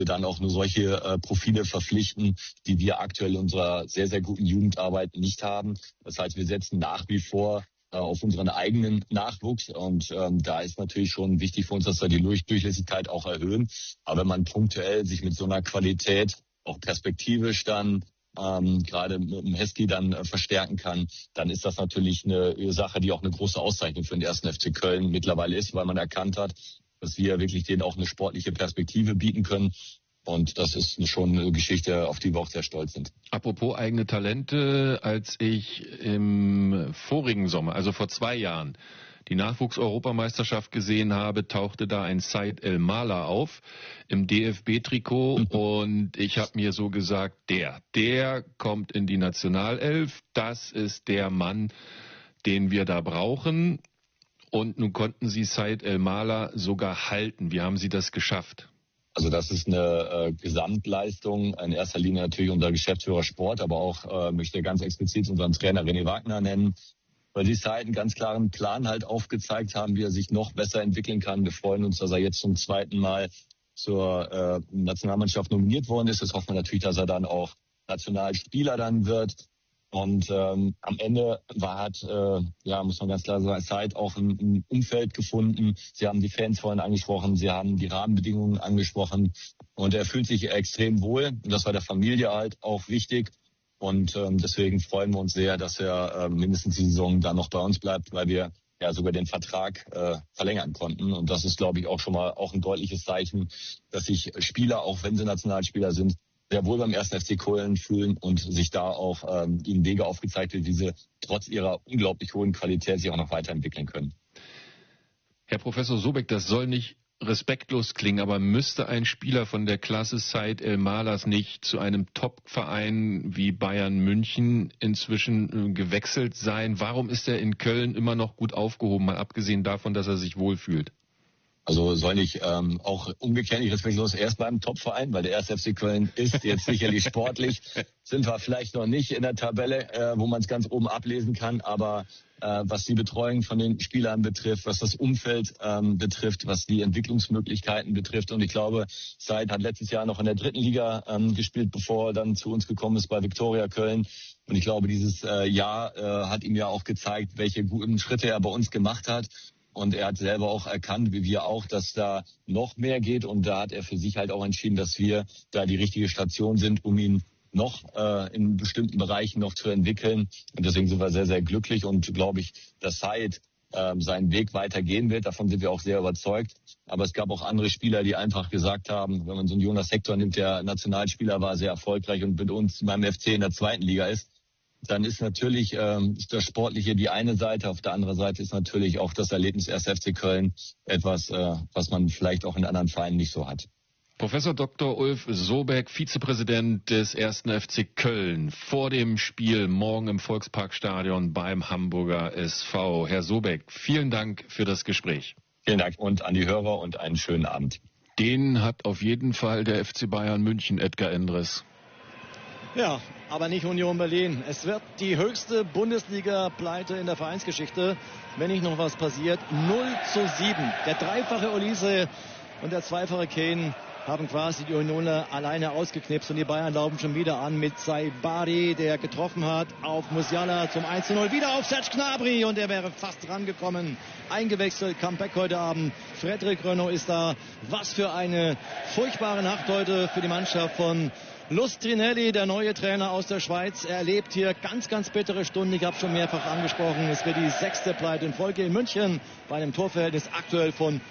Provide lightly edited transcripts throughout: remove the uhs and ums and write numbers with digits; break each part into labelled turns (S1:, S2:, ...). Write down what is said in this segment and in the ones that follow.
S1: wir dann auch nur solche Profile verpflichten, die wir aktuell in unserer sehr, sehr guten Jugendarbeit nicht haben. Das heißt, wir setzen nach wie vor auf unseren eigenen Nachwuchs. Und da ist natürlich schon wichtig für uns, dass wir die Durchlässigkeit auch erhöhen. Aber wenn man punktuell sich mit so einer Qualität auch perspektivisch dann gerade mit dem Hesky dann verstärken kann, dann ist das natürlich eine Sache, die auch eine große Auszeichnung für den 1. FC Köln mittlerweile ist, weil man erkannt hat, dass wir wirklich denen auch eine sportliche Perspektive bieten können. Und das ist schon eine Geschichte, auf die wir auch sehr stolz sind.
S2: Apropos eigene Talente, als ich im vorigen Sommer, also vor 2 Jahren, die Nachwuchs-Europameisterschaft gesehen habe, tauchte da ein Said El-Mala auf im DFB-Trikot und ich habe mir so gesagt, der kommt in die Nationalelf, das ist der Mann, den wir da brauchen. Und nun konnten Sie Said El-Mala sogar halten. Wie haben Sie das geschafft?
S1: Also das ist eine Gesamtleistung, in erster Linie natürlich unser Geschäftsführer Sport, aber auch möchte ganz explizit unseren Trainer René Wagner nennen, weil die Said einen ganz klaren Plan halt aufgezeigt haben, wie er sich noch besser entwickeln kann. Wir freuen uns, dass er jetzt zum 2. Mal zur Nationalmannschaft nominiert worden ist. Das hoffen wir natürlich, dass er dann auch Nationalspieler dann wird. Und am Ende muss man ganz klar sagen, Said auch ein Umfeld gefunden. Sie haben die Fans vorhin angesprochen, Sie haben die Rahmenbedingungen angesprochen. Und er fühlt sich extrem wohl. Und das war der Familie halt auch wichtig. Und deswegen freuen wir uns sehr, dass er mindestens die Saison dann noch bei uns bleibt, weil wir ja sogar den Vertrag verlängern konnten. Und das ist, glaube ich, auch schon mal auch ein deutliches Zeichen, dass sich Spieler, auch wenn sie Nationalspieler sind, sehr wohl beim 1. FC Köln fühlen und sich da auch ihnen Wege aufgezeigt wird, wie sie trotz ihrer unglaublich hohen Qualität sich auch noch weiterentwickeln können.
S2: Herr Professor Sobeck, das soll nicht respektlos klingen, aber müsste ein Spieler von der Klasse Said El-Malas nicht zu einem Top-Verein wie Bayern München inzwischen gewechselt sein? Warum ist er in Köln immer noch gut aufgehoben, mal abgesehen davon, dass er sich wohlfühlt?
S1: Also soll nicht auch umgekehrt nicht respektlos erst beim Topverein, weil der 1. FC Köln ist jetzt sicherlich sportlich, sind wir vielleicht noch nicht in der Tabelle, wo man es ganz oben ablesen kann, aber was die Betreuung von den Spielern betrifft, was das Umfeld betrifft, was die Entwicklungsmöglichkeiten betrifft. Und ich glaube, Said hat letztes Jahr noch in der 3. Liga gespielt, bevor er dann zu uns gekommen ist bei Viktoria Köln. Und ich glaube, dieses Jahr hat ihm ja auch gezeigt, welche guten Schritte er bei uns gemacht hat. Und er hat selber auch erkannt, wie wir auch, dass da noch mehr geht. Und da hat er für sich halt auch entschieden, dass wir da die richtige Station sind, um ihn noch in bestimmten Bereichen noch zu entwickeln. Und deswegen sind wir sehr, sehr glücklich und glaube ich, dass Said seinen Weg weitergehen wird. Davon sind wir auch sehr überzeugt. Aber es gab auch andere Spieler, die einfach gesagt haben, wenn man so einen Jonas Hector nimmt, der Nationalspieler war, sehr erfolgreich und mit uns beim FC in der 2. Liga ist, dann ist natürlich ist das Sportliche die eine Seite. Auf der anderen Seite ist natürlich auch das Erlebnis 1. FC Köln etwas, was man vielleicht auch in anderen Vereinen nicht so hat.
S2: Professor Dr. Ulf Sobeck, Vizepräsident des 1. FC Köln, vor dem Spiel morgen im Volksparkstadion beim Hamburger SV. Herr Sobeck, vielen Dank für das Gespräch.
S1: Vielen Dank und an die Hörer und einen schönen Abend.
S2: Den hat auf jeden Fall der FC Bayern München, Edgar Endres.
S3: Ja, aber nicht Union Berlin. Es wird die höchste Bundesliga-Pleite in der Vereinsgeschichte, wenn nicht noch was passiert. 0:7. Der dreifache Olise und der zweifache Kane haben quasi die Unioner alleine ausgeknipst und die Bayern laufen schon wieder an mit Saibari, der getroffen hat auf Musiala zum 1:0. Wieder auf Serge Gnabry und er wäre fast rangekommen. Eingewechselt, Comeback heute Abend. Frédéric Renaud ist da. Was für eine furchtbare Nacht heute für die Mannschaft von Lustrinelli, der neue Trainer aus der Schweiz. Er erlebt hier ganz, ganz bittere Stunden. Ich habe schon mehrfach angesprochen. Es wird die 6. Pleite in Folge in München bei einem Torverhältnis aktuell von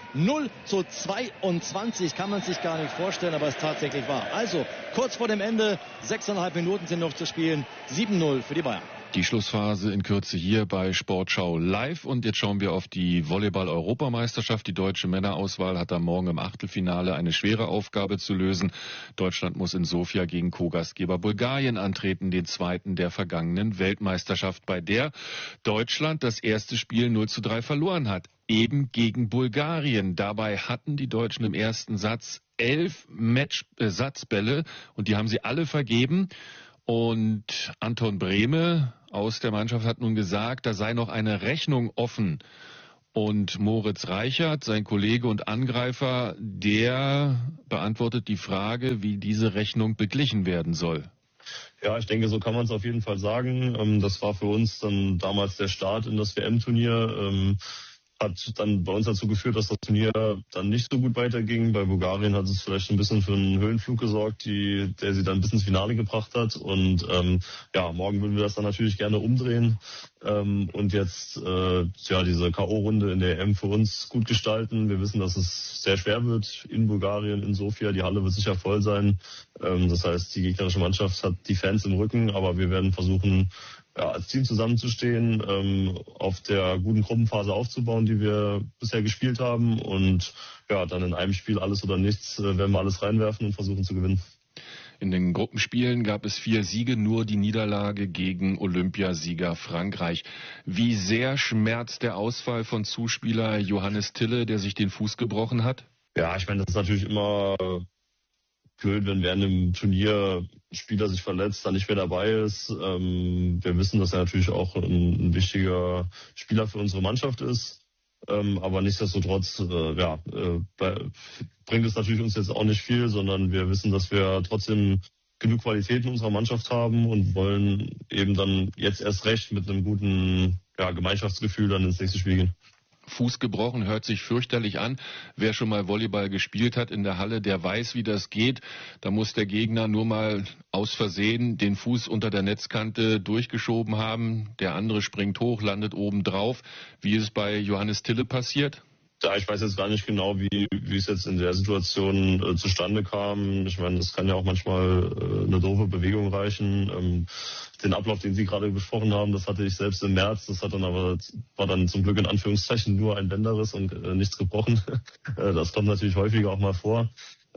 S3: 0:22. Kann man sich gar nicht vorstellen, aber es tatsächlich wahr. Also kurz vor dem Ende, 6,5 Minuten sind noch zu spielen. 7:0 für die Bayern.
S2: Die Schlussphase in Kürze hier bei Sportschau Live. Und jetzt schauen wir auf die Volleyball-Europameisterschaft. Die deutsche Männerauswahl hat am Morgen im Achtelfinale eine schwere Aufgabe zu lösen. Deutschland muss in Sofia gegen Co-Gastgeber Bulgarien antreten, den zweiten der vergangenen Weltmeisterschaft, bei der Deutschland das erste Spiel 0:3 verloren hat. Eben gegen Bulgarien. Dabei hatten die Deutschen im ersten Satz 11 Satzbälle und die haben sie alle vergeben. Und Anton Brehme aus der Mannschaft hat nun gesagt, da sei noch eine Rechnung offen. Und Moritz Reichert, sein Kollege und Angreifer, der beantwortet die Frage, wie diese Rechnung beglichen werden soll.
S4: Ja, ich denke, so kann man es auf jeden Fall sagen. Das war für uns dann damals der Start in das WM-Turnier. Hat dann bei uns dazu geführt, dass das Turnier dann nicht so gut weiterging. Bei Bulgarien hat es vielleicht ein bisschen für einen Höhenflug gesorgt, der sie dann bis ins Finale gebracht hat. Und morgen würden wir das dann natürlich gerne umdrehen und jetzt diese K.O.-Runde in der EM für uns gut gestalten. Wir wissen, dass es sehr schwer wird in Bulgarien, in Sofia. Die Halle wird sicher voll sein. Das heißt, die gegnerische Mannschaft hat die Fans im Rücken, aber wir werden versuchen, als Team zusammenzustehen, auf der guten Gruppenphase aufzubauen, die wir bisher gespielt haben und dann in einem Spiel alles oder nichts, werden wir alles reinwerfen und versuchen zu gewinnen.
S2: In den Gruppenspielen gab es 4 Siege, nur die Niederlage gegen Olympiasieger Frankreich. Wie sehr schmerzt der Ausfall von Zuspieler Johannes Tille, der sich den Fuß gebrochen hat?
S4: Ja, ich meine, das ist natürlich immer blöd, wenn während dem Turnier ein Spieler sich verletzt, dann nicht mehr dabei ist. Wir wissen, dass er natürlich auch ein wichtiger Spieler für unsere Mannschaft ist. Aber nichtsdestotrotz bringt es natürlich uns jetzt auch nicht viel, sondern wir wissen, dass wir trotzdem genug Qualität in unserer Mannschaft haben und wollen eben dann jetzt erst recht mit einem guten Gemeinschaftsgefühl dann ins nächste Spiel gehen.
S2: Fuß gebrochen, hört sich fürchterlich an. Wer schon mal Volleyball gespielt hat in der Halle, der weiß, wie das geht. Da muss der Gegner nur mal aus Versehen den Fuß unter der Netzkante durchgeschoben haben. Der andere springt hoch, landet oben drauf. Wie ist es bei Johannes Tille passiert?
S4: Ja, ich weiß jetzt gar nicht genau, wie es jetzt in der Situation zustande kam. Ich meine, das kann ja auch manchmal eine doofe Bewegung reichen. Den Ablauf, den Sie gerade besprochen haben, das hatte ich selbst im März. Das war dann zum Glück in Anführungszeichen nur ein Bänderriss und nichts gebrochen. Das kommt natürlich häufiger auch mal vor.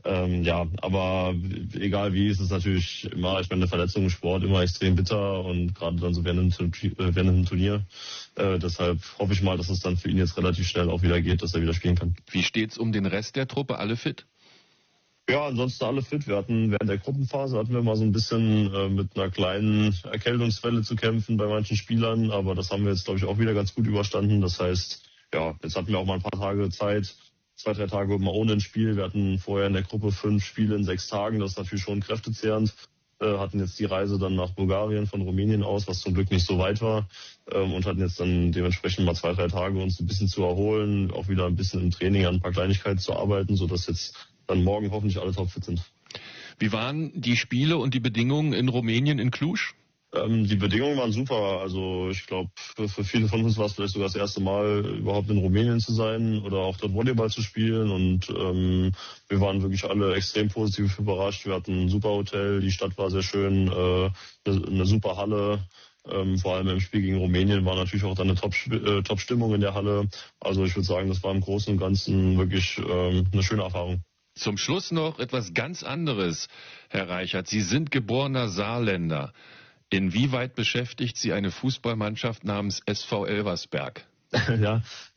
S4: Aber egal wie, ist es natürlich immer, ich meine, eine Verletzung im Sport immer extrem bitter und gerade dann so während einem Turnier. Deshalb hoffe ich mal, dass es dann für ihn jetzt relativ schnell auch wieder geht, dass er wieder spielen kann.
S2: Wie steht's um den Rest der Truppe? Alle fit?
S4: Ja, ansonsten alle fit. Während der Gruppenphase hatten wir mal so ein bisschen mit einer kleinen Erkältungswelle zu kämpfen bei manchen Spielern, aber das haben wir jetzt, glaube ich, auch wieder ganz gut überstanden. Das heißt, jetzt hatten wir auch mal ein paar Tage Zeit, 2-3 Tage mal ohne ein Spiel. Wir hatten vorher in der Gruppe 5 Spiele in 6 Tagen. Das ist natürlich schon kräftezehrend. Hatten jetzt die Reise dann nach Bulgarien von Rumänien aus, was zum Glück nicht so weit war. Und hatten jetzt dann dementsprechend mal 2-3 Tage uns ein bisschen zu erholen, auch wieder ein bisschen im Training an ein paar Kleinigkeiten zu arbeiten, sodass jetzt dann morgen hoffentlich alle topfit sind.
S2: Wie waren die Spiele und die Bedingungen in Rumänien, in Cluj?
S4: Die Bedingungen waren super. Also ich glaube, für viele von uns war es vielleicht sogar das erste Mal, überhaupt in Rumänien zu sein oder auch dort Volleyball zu spielen. Und wir waren wirklich alle extrem positiv überrascht. Wir hatten ein super Hotel, die Stadt war sehr schön, eine super Halle. Vor allem im Spiel gegen Rumänien war natürlich auch dann eine Top-Stimmung in der Halle. Also ich würde sagen, das war im Großen und Ganzen wirklich eine schöne Erfahrung.
S2: Zum Schluss noch etwas ganz anderes, Herr Reichert. Sie sind geborener Saarländer. Inwieweit beschäftigt Sie eine Fußballmannschaft namens SV Elversberg?
S4: Ja,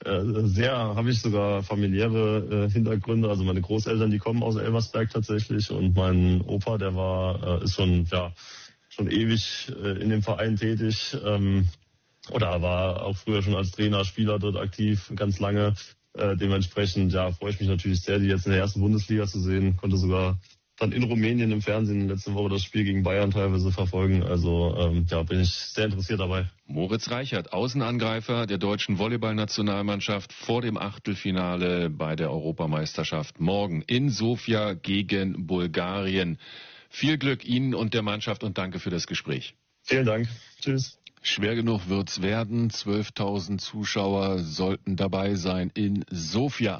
S4: habe ich sogar familiäre Hintergründe. Also meine Großeltern, die kommen aus Elversberg tatsächlich und mein Opa, der ist schon ewig in dem Verein tätig oder war auch früher schon als Trainer, Spieler dort aktiv, ganz lange. Dementsprechend freue ich mich natürlich sehr, die jetzt in der ersten Bundesliga zu sehen. Konnte sogar dann in Rumänien im Fernsehen letzte Woche das Spiel gegen Bayern teilweise verfolgen. Also bin ich sehr interessiert dabei.
S2: Moritz Reichert, Außenangreifer der deutschen Volleyballnationalmannschaft vor dem Achtelfinale bei der Europameisterschaft morgen in Sofia gegen Bulgarien. Viel Glück Ihnen und der Mannschaft und danke für das Gespräch.
S4: Vielen Dank. Tschüss.
S2: Schwer genug wird's werden. 12.000 Zuschauer sollten dabei sein in Sofia.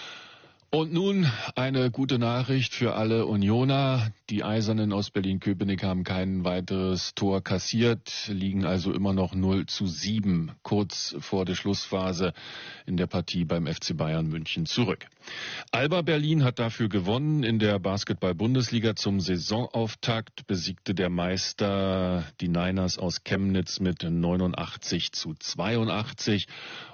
S2: Und nun eine gute Nachricht für alle Unioner. Die Eisernen aus Berlin-Köpenick haben kein weiteres Tor kassiert, liegen also immer noch 0:7 kurz vor der Schlussphase in der Partie beim FC Bayern München zurück. Alba Berlin hat dafür gewonnen. In der Basketball-Bundesliga zum Saisonauftakt besiegte der Meister die Niners aus Chemnitz mit 89:82.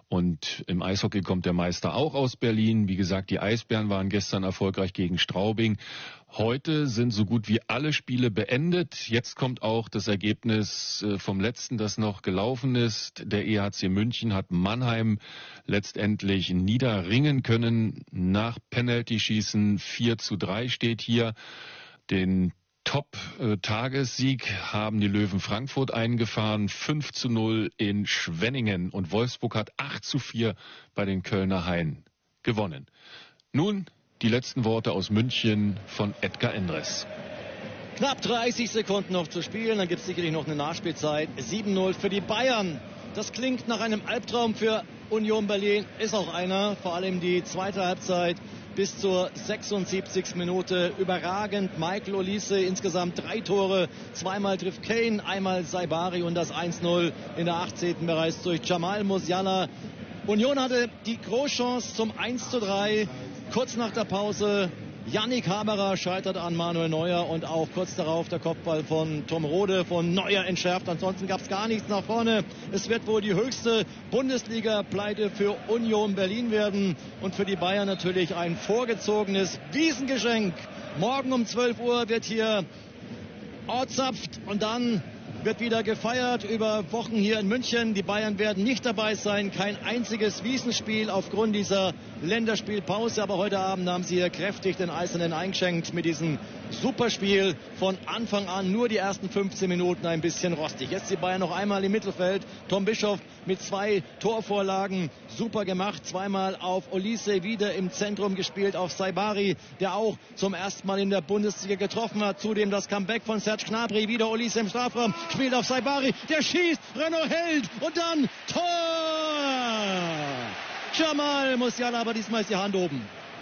S2: Und im Eishockey kommt der Meister auch aus Berlin. Wie gesagt, die Eisbären waren gestern erfolgreich gegen Straubing. Heute sind so gut wie alle Spiele beendet. Jetzt kommt auch das Ergebnis vom letzten, das noch gelaufen ist. Der EHC München hat Mannheim letztendlich niederringen können. Nach Penalty-Schießen 4:3 steht hier. Den Top-Tagessieg haben die Löwen Frankfurt eingefahren, 5:0 in Schwenningen, und Wolfsburg hat 8:4 bei den Kölner Haien gewonnen. Nun die letzten Worte aus München von Edgar Endres.
S3: Knapp 30 Sekunden noch zu spielen, dann gibt es sicherlich noch eine Nachspielzeit. 7:0 für die Bayern. Das klingt nach einem Albtraum für Union Berlin, ist auch einer, vor allem die zweite Halbzeit. Bis zur 76. Minute überragend. Michael Olise insgesamt 3 Tore. Zweimal trifft Kane, einmal Saibari, und das 1:0 in der 18. bereits durch Jamal Musiala. Union hatte die Großchance zum 1:3. Kurz nach der Pause Yannick Haberer scheitert an Manuel Neuer, und auch kurz darauf der Kopfball von Tom Rode von Neuer entschärft. Ansonsten gab es gar nichts nach vorne. Es wird wohl die höchste Bundesliga-Pleite für Union Berlin werden, und für die Bayern natürlich ein vorgezogenes Wiesengeschenk. Morgen um 12 Uhr wird hier ortzapft, und dann wird wieder gefeiert über Wochen hier in München. Die Bayern werden nicht dabei sein. Kein einziges Wiesenspiel aufgrund dieser Länderspielpause. Aber heute Abend haben sie hier kräftig den Eisernen eingeschenkt mit diesem Superspiel von Anfang an. Nur die ersten 15 Minuten ein bisschen rostig. Jetzt die Bayern noch einmal im Mittelfeld. Tom Bischoff mit 2 Torvorlagen. Super gemacht. Zweimal auf Olise, wieder im Zentrum gespielt auf Saibari, der auch zum ersten Mal in der Bundesliga getroffen hat. Zudem das Comeback von Serge Gnabry. Wieder Olise im Strafraum. Spielt auf Saibari, der schießt, Renaud hält, und dann Tor! Jamal Musiala, aber diesmal ist die Hand oben.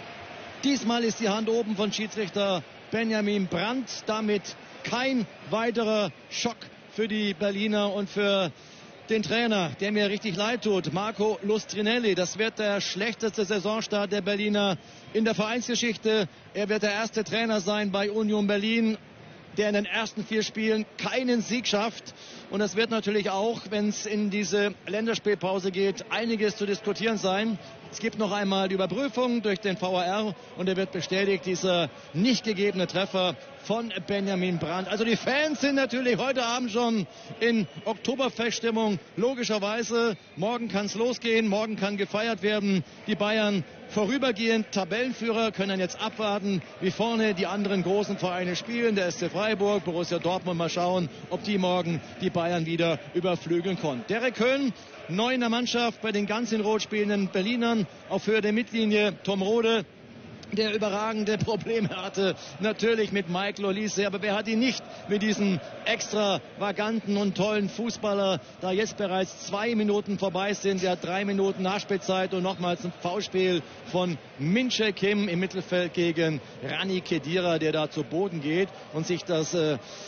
S3: Diesmal ist die Hand oben von Schiedsrichter Benjamin Brandt. Damit kein weiterer Schock für die Berliner und für den Trainer, der mir richtig leid tut, Marco Lustrinelli. Das wird der schlechteste Saisonstart der Berliner in der Vereinsgeschichte. Er wird der erste Trainer sein bei Union Berlin, der in den ersten 4 Spielen keinen Sieg schafft. Und es wird natürlich auch, wenn es in diese Länderspielpause geht, einiges zu diskutieren sein. Es gibt noch einmal die Überprüfung durch den VAR, und er wird bestätigt, dieser nicht gegebene Treffer von Benjamin Brandt. Also die Fans sind natürlich heute Abend schon in Oktoberfeststimmung, logischerweise. Morgen kann es losgehen, morgen kann gefeiert werden. Die Bayern vorübergehend Tabellenführer, können jetzt abwarten, wie vorne die anderen großen Vereine spielen. Der SC Freiburg, Borussia Dortmund, mal schauen, ob die morgen die Bayern wieder überflügeln können. Derek Köhn, neu in der Mannschaft bei den ganz in Rot spielenden Berlinern, auf Höhe der Mittellinie Tom Rode, der überragende Probleme hatte, natürlich mit Michael Olise, aber wer hat ihn nicht mit diesem extravaganten und tollen Fußballer, da jetzt bereits 2 Minuten vorbei sind, der hat 3 Minuten Nachspielzeit, und nochmals ein Foulspiel von Min-Jae Kim im Mittelfeld gegen Rani Khedira, der da zu Boden geht und sich das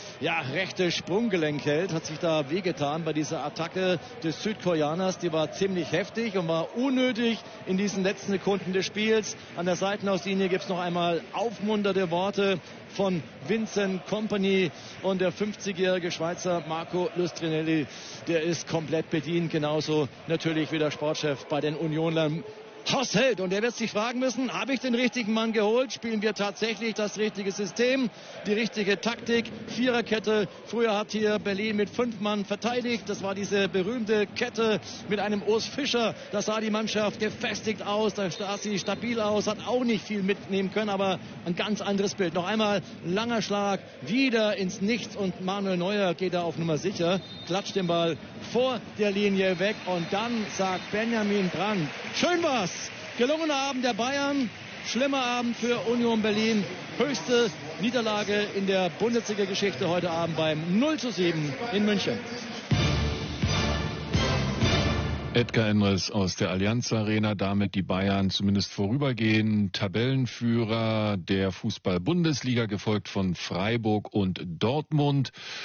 S3: rechte Sprunggelenk hält, hat sich da wehgetan bei dieser Attacke des Südkoreaners. Die war ziemlich heftig und war unnötig in diesen letzten Sekunden des Spiels. An der Seitenauslinie gibt es noch einmal aufmunternde Worte von Vincent Kompany, und der 50-jährige Schweizer Marco Lustrinelli, der ist komplett bedient, genauso natürlich wie der Sportchef bei den Unionern Horst Held, und er wird sich fragen müssen, habe ich den richtigen Mann geholt? Spielen wir tatsächlich das richtige System, die richtige Taktik? Viererkette. Früher hat hier Berlin mit 5 Mann verteidigt. Das war diese berühmte Kette mit einem Urs Fischer. Da sah die Mannschaft gefestigt aus, da sah sie stabil aus, hat auch nicht viel mitnehmen können, aber ein ganz anderes Bild. Noch einmal langer Schlag, wieder ins Nichts, und Manuel Neuer geht da auf Nummer sicher, klatscht den Ball vor der Linie weg, und dann sagt Benjamin Brandt, schön war's. Gelungener Abend der Bayern, schlimmer Abend für Union Berlin, höchste Niederlage in der Bundesliga-Geschichte heute Abend beim 0:7 in München.
S2: Edgar Endres aus der Allianz Arena, damit die Bayern zumindest vorübergehend Tabellenführer der Fußball-Bundesliga, gefolgt von Freiburg und Dortmund.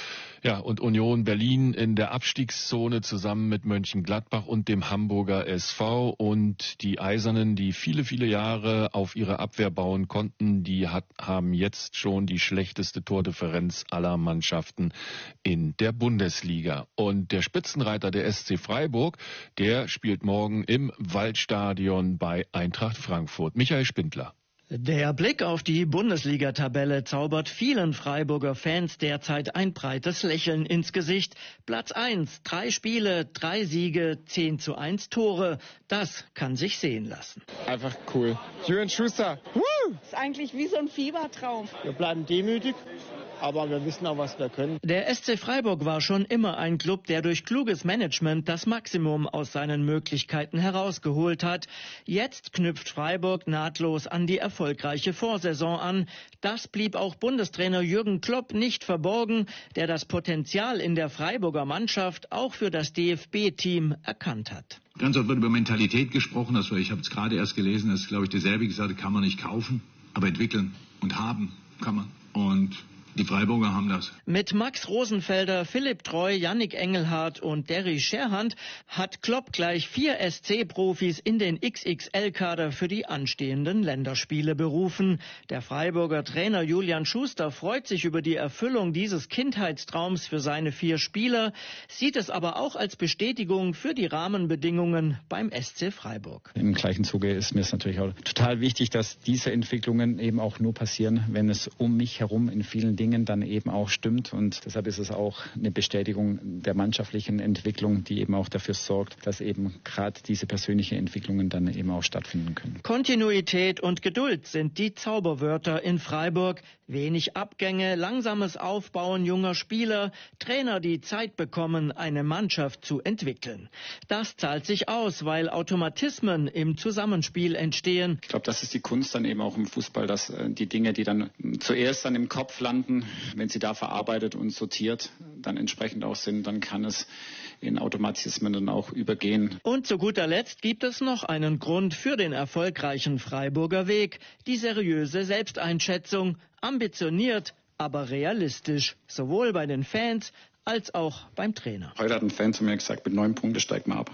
S2: Ja, und Union Berlin in der Abstiegszone zusammen mit Mönchengladbach und dem Hamburger SV. Und die Eisernen, die viele, viele Jahre auf ihre Abwehr bauen konnten, die haben jetzt schon die schlechteste Tordifferenz aller Mannschaften in der Bundesliga. Und der Spitzenreiter der SC Freiburg, der spielt morgen im Waldstadion bei Eintracht Frankfurt. Michael Spindler.
S5: Der Blick auf die Bundesliga-Tabelle zaubert vielen Freiburger Fans derzeit ein breites Lächeln ins Gesicht. Platz 1, 3 Spiele, 3 Siege, 10:1 Tore. Das kann sich sehen lassen.
S6: Einfach cool. Jürgen Schuster.
S7: Das ist eigentlich wie so ein Fiebertraum.
S8: Wir bleiben demütig, aber wir wissen auch, was wir können.
S5: Der SC Freiburg war schon immer ein Club, der durch kluges Management das Maximum aus seinen Möglichkeiten herausgeholt hat. Jetzt knüpft Freiburg nahtlos an die erfolgreiche Vorsaison an. Das blieb auch Bundestrainer Jürgen Klopp nicht verborgen, der das Potenzial in der Freiburger Mannschaft auch für das DFB-Team erkannt hat.
S9: Ganz oft wird über Mentalität gesprochen. Ich habe es gerade erst gelesen, das ist, glaube ich, derselbe gesagt, kann man nicht kaufen, aber entwickeln und haben kann man. Und die Freiburger haben das.
S5: Mit Max Rosenfelder, Philipp Treu, Yannick Engelhardt und Derry Scherhand hat Klopp gleich 4 SC-Profis in den XXL-Kader für die anstehenden Länderspiele berufen. Der Freiburger Trainer Julian Schuster freut sich über die Erfüllung dieses Kindheitstraums für seine 4 Spieler, sieht es aber auch als Bestätigung für die Rahmenbedingungen beim SC Freiburg.
S10: Im gleichen Zuge ist mir es natürlich auch total wichtig, dass diese Entwicklungen eben auch nur passieren, wenn es um mich herum in vielen Dingen dann eben auch stimmt, und deshalb ist es auch eine Bestätigung der mannschaftlichen Entwicklung, die eben auch dafür sorgt, dass eben gerade diese persönlichen Entwicklungen dann eben auch stattfinden können.
S5: Kontinuität und Geduld sind die Zauberwörter in Freiburg. Wenig Abgänge, langsames Aufbauen junger Spieler, Trainer, die Zeit bekommen, eine Mannschaft zu entwickeln. Das zahlt sich aus, weil Automatismen im Zusammenspiel entstehen.
S10: Ich glaube, das ist die Kunst dann eben auch im Fußball, dass die Dinge, die dann zuerst dann im Kopf landen, wenn sie da verarbeitet und sortiert dann entsprechend auch sind, dann kann es in Automatismen dann auch übergehen.
S5: Und zu guter Letzt gibt es noch einen Grund für den erfolgreichen Freiburger Weg: die seriöse Selbsteinschätzung, ambitioniert, aber realistisch, sowohl bei den Fans als auch beim Trainer.
S10: Heute hat ein Fan zu mir gesagt, mit 9 Punkten steigt man ab.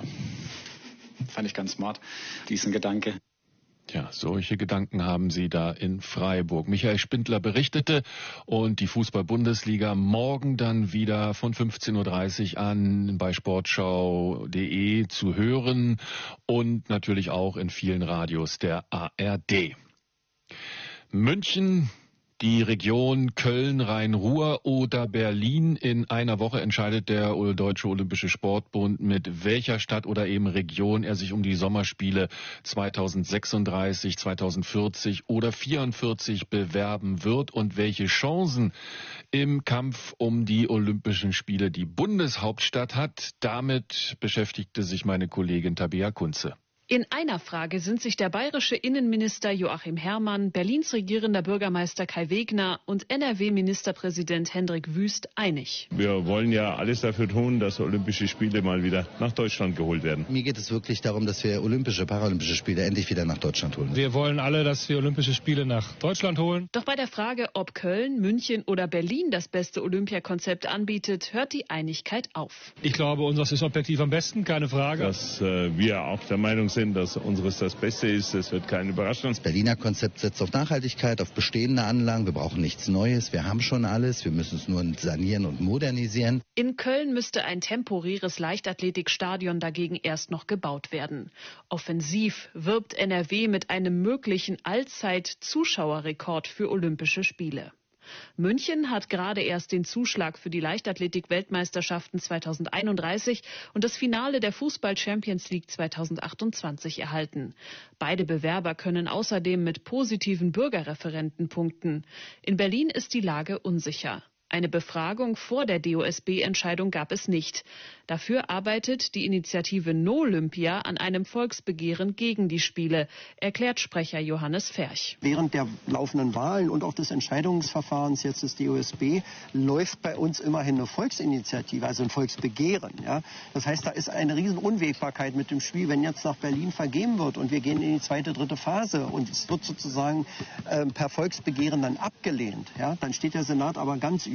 S10: Fand ich ganz smart, diesen Gedanke.
S2: Ja, solche Gedanken haben sie da in Freiburg. Michael Spindler berichtete, und die Fußball-Bundesliga morgen dann wieder von 15:30 Uhr an bei sportschau.de zu hören und natürlich auch in vielen Radios der ARD. München, die Region Köln, Rhein-Ruhr oder Berlin. In einer Woche entscheidet der Deutsche Olympische Sportbund, mit welcher Stadt oder eben Region er sich um die Sommerspiele 2036, 2040 oder 44 bewerben wird und welche Chancen im Kampf um die Olympischen Spiele die Bundeshauptstadt hat. Damit beschäftigte sich meine Kollegin Tabea Kunze.
S11: In einer Frage sind sich der bayerische Innenminister Joachim Herrmann, Berlins regierender Bürgermeister Kai Wegner und NRW-Ministerpräsident Hendrik Wüst einig.
S12: Wir wollen ja alles dafür tun, dass Olympische Spiele mal wieder nach Deutschland geholt werden.
S13: Mir geht es wirklich darum, dass wir Olympische, Paralympische Spiele endlich wieder nach Deutschland holen.
S14: Wir wollen alle, dass wir Olympische Spiele nach Deutschland holen.
S11: Doch bei der Frage, ob Köln, München oder Berlin das beste Olympiakonzept anbietet, hört die Einigkeit auf.
S14: Ich glaube, unseres ist objektiv am besten, keine Frage.
S12: Dass wir auch der Meinung sind, dass unseres das Beste ist. Es wird keine Überraschung.
S13: Das Berliner Konzept setzt auf Nachhaltigkeit, auf bestehende Anlagen. Wir brauchen nichts Neues. Wir haben schon alles. Wir müssen es nur sanieren und modernisieren.
S11: In Köln müsste ein temporäres Leichtathletikstadion dagegen erst noch gebaut werden. Offensiv wirbt NRW mit einem möglichen Allzeit-Zuschauerrekord für Olympische Spiele. München hat gerade erst den Zuschlag für die Leichtathletik-Weltmeisterschaften 2031 und das Finale der Fußball-Champions League 2028 erhalten. Beide Bewerber können außerdem mit positiven Bürgerreferenten punkten. In Berlin ist die Lage unsicher. Eine Befragung vor der DOSB-Entscheidung gab es nicht. Dafür arbeitet die Initiative No-Olympia an einem Volksbegehren gegen die Spiele, erklärt Sprecher Johannes Ferch.
S8: Während der laufenden Wahlen und auch des Entscheidungsverfahrens jetzt des DOSB läuft bei uns immerhin eine Volksinitiative, also ein Volksbegehren. Ja? Das heißt, da ist eine riesen Unwägbarkeit mit dem Spiel, wenn jetzt nach Berlin vergeben wird und wir gehen in die 2., 3. Phase und es wird sozusagen per Volksbegehren dann abgelehnt. Ja? Dann steht der Senat aber ganz über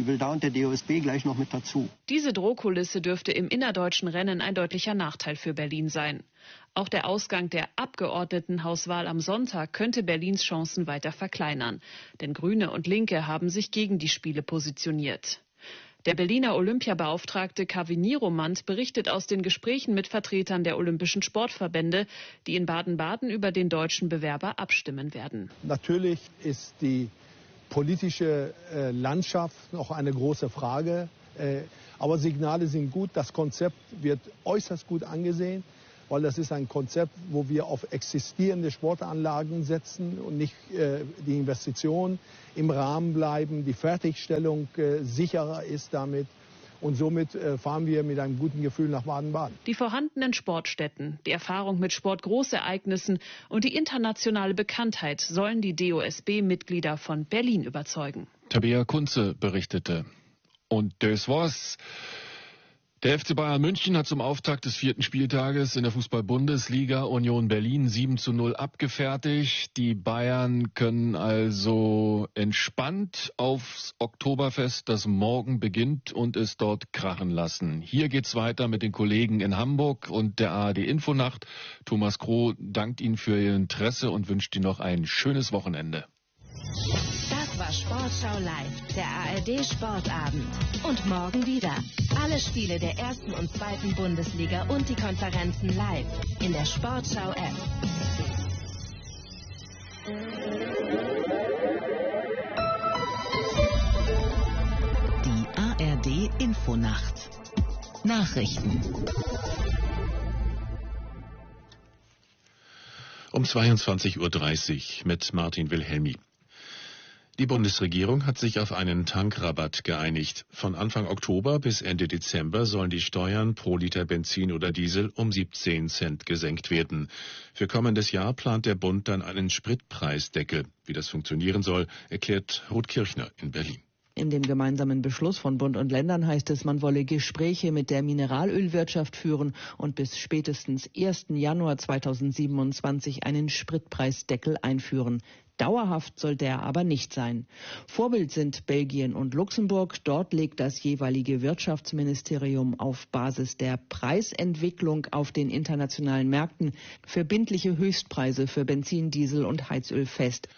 S8: Die will da und der DOSB gleich noch mit dazu.
S11: Diese Drohkulisse dürfte im innerdeutschen Rennen ein deutlicher Nachteil für Berlin sein. Auch der Ausgang der Abgeordnetenhauswahl am Sonntag könnte Berlins Chancen weiter verkleinern. Denn Grüne und Linke haben sich gegen die Spiele positioniert. Der Berliner Olympiabeauftragte Kaveh Niromand berichtet aus den Gesprächen mit Vertretern der Olympischen Sportverbände, die in Baden-Baden über den deutschen Bewerber abstimmen werden.
S15: Natürlich ist die politische Landschaft noch eine große Frage. Aber Signale sind gut. Das Konzept wird äußerst gut angesehen, weil das ist ein Konzept, wo wir auf existierende Sportanlagen setzen und nicht die Investitionen im Rahmen bleiben, die Fertigstellung sicherer ist damit. Und somit fahren wir mit einem guten Gefühl nach Baden-Baden.
S11: Die vorhandenen Sportstätten, die Erfahrung mit Sportgroßereignissen und die internationale Bekanntheit sollen die DOSB-Mitglieder von Berlin überzeugen.
S2: Tabea Kunze berichtete. Und das war's. Der FC Bayern München hat zum Auftakt des 4. Spieltages in der Fußball-Bundesliga Union Berlin 7:0 abgefertigt. Die Bayern können also entspannt aufs Oktoberfest, das morgen beginnt, und es dort krachen lassen. Hier geht's weiter mit den Kollegen in Hamburg und der ARD Infonacht. Thomas Kroh dankt Ihnen für Ihr Interesse und wünscht Ihnen noch ein schönes Wochenende.
S16: Das war Sportschau Live, der ARD Sportabend. Und morgen wieder. Alle Spiele der 1. und 2. Bundesliga und die Konferenzen live in der Sportschau-App.
S17: Die ARD Infonacht. Nachrichten.
S18: Um 22:30 Uhr mit Martin Wilhelmi. Die Bundesregierung hat sich auf einen Tankrabatt geeinigt. Von Anfang Oktober bis Ende Dezember sollen die Steuern pro Liter Benzin oder Diesel um 17 Cent gesenkt werden. Für kommendes Jahr plant der Bund dann einen Spritpreisdeckel. Wie das funktionieren soll, erklärt Ruth Kirchner in Berlin.
S19: In dem gemeinsamen Beschluss von Bund und Ländern heißt es, man wolle Gespräche mit der Mineralölwirtschaft führen und bis spätestens 1. Januar 2027 einen Spritpreisdeckel einführen. Dauerhaft soll der aber nicht sein. Vorbild sind Belgien und Luxemburg. Dort legt das jeweilige Wirtschaftsministerium auf Basis der Preisentwicklung auf den internationalen Märkten verbindliche Höchstpreise für Benzin, Diesel und Heizöl fest.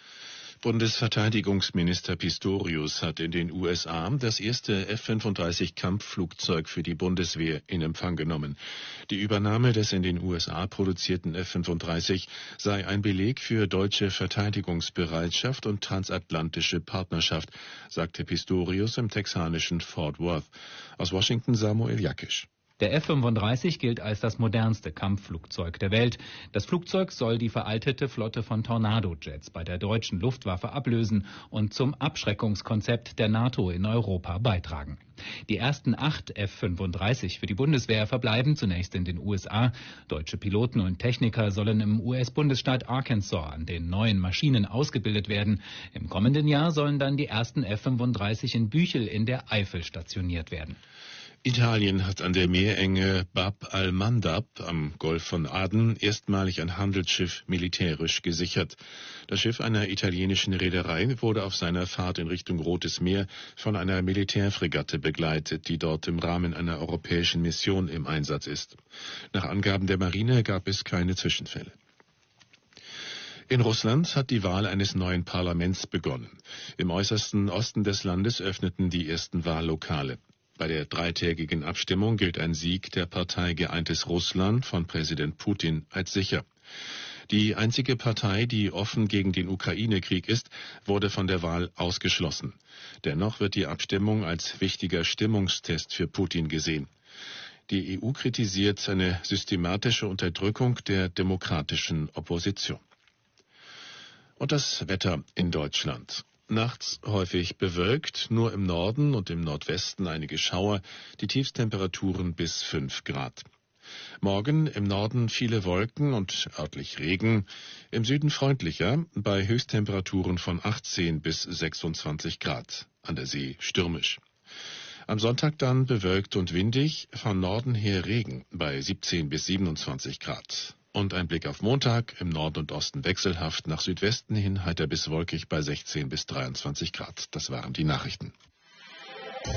S18: Bundesverteidigungsminister Pistorius hat in den USA das erste F-35 Kampfflugzeug für die Bundeswehr in Empfang genommen. Die Übernahme des in den USA produzierten F-35 sei ein Beleg für deutsche Verteidigungsbereitschaft und transatlantische Partnerschaft, sagte Pistorius im texanischen Fort Worth. Aus Washington Samuel Jakisch.
S20: Der F-35 gilt als das modernste Kampfflugzeug der Welt. Das Flugzeug soll die veraltete Flotte von Tornado-Jets bei der deutschen Luftwaffe ablösen und zum Abschreckungskonzept der NATO in Europa beitragen. Die ersten 8 F-35 für die Bundeswehr verbleiben zunächst in den USA. Deutsche Piloten und Techniker sollen im US-Bundesstaat Arkansas an den neuen Maschinen ausgebildet werden. Im kommenden Jahr sollen dann die ersten F-35 in Büchel in der Eifel stationiert werden.
S18: Italien hat an der Meerenge Bab al-Mandab am Golf von Aden erstmalig ein Handelsschiff militärisch gesichert. Das Schiff einer italienischen Reederei wurde auf seiner Fahrt in Richtung Rotes Meer von einer Militärfregatte begleitet, die dort im Rahmen einer europäischen Mission im Einsatz ist. Nach Angaben der Marine gab es keine Zwischenfälle. In Russland hat die Wahl eines neuen Parlaments begonnen. Im äußersten Osten des Landes öffneten die ersten Wahllokale. Bei der dreitägigen Abstimmung gilt ein Sieg der Partei Geeintes Russland von Präsident Putin als sicher. Die einzige Partei, die offen gegen den Ukraine-Krieg ist, wurde von der Wahl ausgeschlossen. Dennoch wird die Abstimmung als wichtiger Stimmungstest für Putin gesehen. Die EU kritisiert eine systematische Unterdrückung der demokratischen Opposition. Und das Wetter in Deutschland. Nachts häufig bewölkt, nur im Norden und im Nordwesten einige Schauer, die Tiefstemperaturen bis 5 Grad. Morgen im Norden viele Wolken und örtlich Regen, im Süden freundlicher, bei Höchsttemperaturen von 18 bis 26 Grad, an der See stürmisch. Am Sonntag dann bewölkt und windig, von Norden her Regen, bei 17 bis 27 Grad. Und ein Blick auf Montag, im Norden und Osten wechselhaft, nach Südwesten hin heiter bis wolkig bei 16 bis 23 Grad. Das waren die Nachrichten.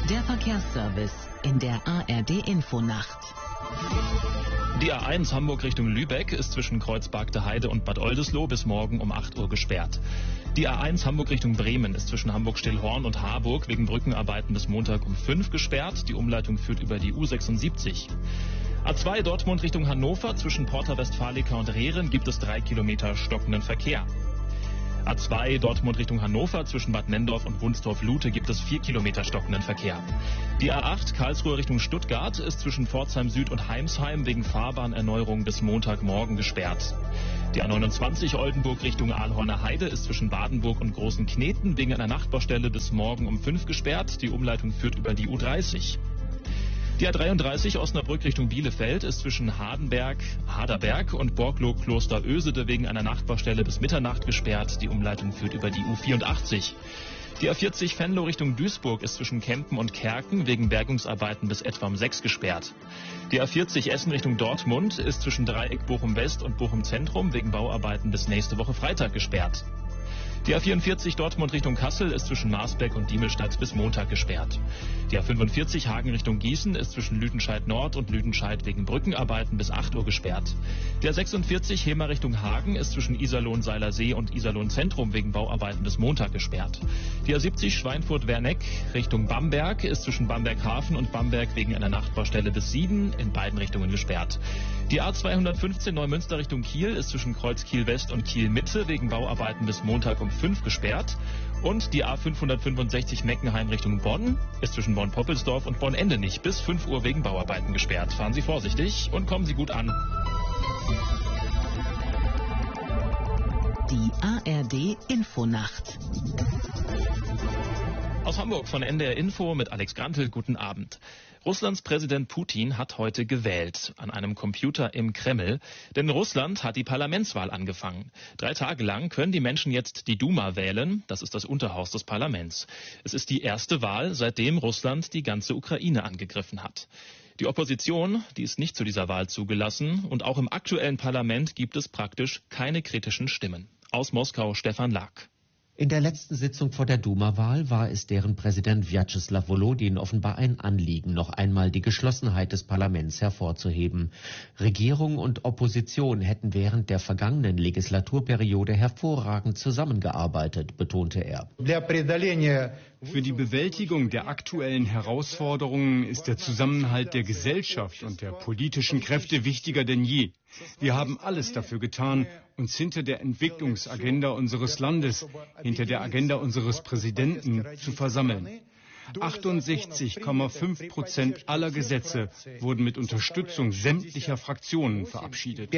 S17: Der Verkehrsservice in der ARD Infonacht.
S21: Die A1 Hamburg Richtung Lübeck ist zwischen Kreuzbergte Heide und Bad Oldesloe bis morgen um 8 Uhr gesperrt. Die A1 Hamburg Richtung Bremen ist zwischen Hamburg-Stillhorn und Harburg wegen Brückenarbeiten bis Montag um 5 gesperrt. Die Umleitung führt über die U76. A2 Dortmund Richtung Hannover zwischen Porta Westfalica und Rehren gibt es 3 Kilometer stockenden Verkehr. A2 Dortmund Richtung Hannover zwischen Bad Nenndorf und Wunstorf-Lute gibt es 4 Kilometer stockenden Verkehr. Die A8 Karlsruhe Richtung Stuttgart ist zwischen Pforzheim Süd und Heimsheim wegen Fahrbahnerneuerung bis Montagmorgen gesperrt. Die A29 Oldenburg Richtung Aalhorner Heide ist zwischen Badenburg und Großen Kneten wegen einer Nachtbaustelle bis morgen um 5 gesperrt. Die Umleitung führt über die U30. Die A33 Osnabrück Richtung Bielefeld ist zwischen Haderberg und Borglow-Kloster Ösede wegen einer Nachtbaustelle bis Mitternacht gesperrt. Die Umleitung führt über die U84. Die A40 Venlo Richtung Duisburg ist zwischen Kempen und Kerken wegen Bergungsarbeiten bis etwa um 6 gesperrt. Die A40 Essen Richtung Dortmund ist zwischen Dreieck Bochum West und Bochum Zentrum wegen Bauarbeiten bis nächste Woche Freitag gesperrt. Die A44 Dortmund Richtung Kassel ist zwischen Marsberg und Diemelstadt bis Montag gesperrt. Die A45 Hagen Richtung Gießen ist zwischen Lüdenscheid Nord und Lüdenscheid wegen Brückenarbeiten bis 8 Uhr gesperrt. Die A46 Hemer Richtung Hagen ist zwischen Iserlohn-Seilersee und Iserlohn-Zentrum wegen Bauarbeiten bis Montag gesperrt. Die A70 Schweinfurt-Werneck Richtung Bamberg ist zwischen Bamberg-Hafen und Bamberg wegen einer Nachtbaustelle bis Sieden in beiden Richtungen gesperrt. Die A215 Neumünster Richtung Kiel ist zwischen Kreuz Kiel West und Kiel Mitte wegen Bauarbeiten bis Montag um 5 gesperrt. Und die A565 Meckenheim Richtung Bonn ist zwischen Bonn-Poppelsdorf und Bonn-Endenich bis 5 Uhr wegen Bauarbeiten gesperrt. Fahren Sie vorsichtig und kommen Sie gut an.
S17: Die ARD Infonacht.
S21: Aus Hamburg von NDR Info mit Alex Grantel. Guten Abend. Russlands Präsident Putin hat heute gewählt an einem Computer im Kreml, denn Russland hat die Parlamentswahl angefangen. 3 Tage lang können die Menschen jetzt die Duma wählen, das ist das Unterhaus des Parlaments. Es ist die erste Wahl, seitdem Russland die ganze Ukraine angegriffen hat. Die Opposition, die ist nicht zu dieser Wahl zugelassen und auch im aktuellen Parlament gibt es praktisch keine kritischen Stimmen. Aus Moskau Stefan Lack.
S22: In der letzten Sitzung vor der Duma-Wahl war es deren Präsident Wjatscheslaw Volodin offenbar ein Anliegen, noch einmal die Geschlossenheit des Parlaments hervorzuheben. Regierung und Opposition hätten während der vergangenen Legislaturperiode hervorragend zusammengearbeitet, betonte er.
S23: Für die Bewältigung der aktuellen Herausforderungen ist der Zusammenhalt der Gesellschaft und der politischen Kräfte wichtiger denn je. Wir haben alles dafür getan, uns hinter der Entwicklungsagenda unseres Landes, hinter der Agenda unseres Präsidenten zu versammeln. 68,5% aller Gesetze wurden mit Unterstützung sämtlicher Fraktionen verabschiedet.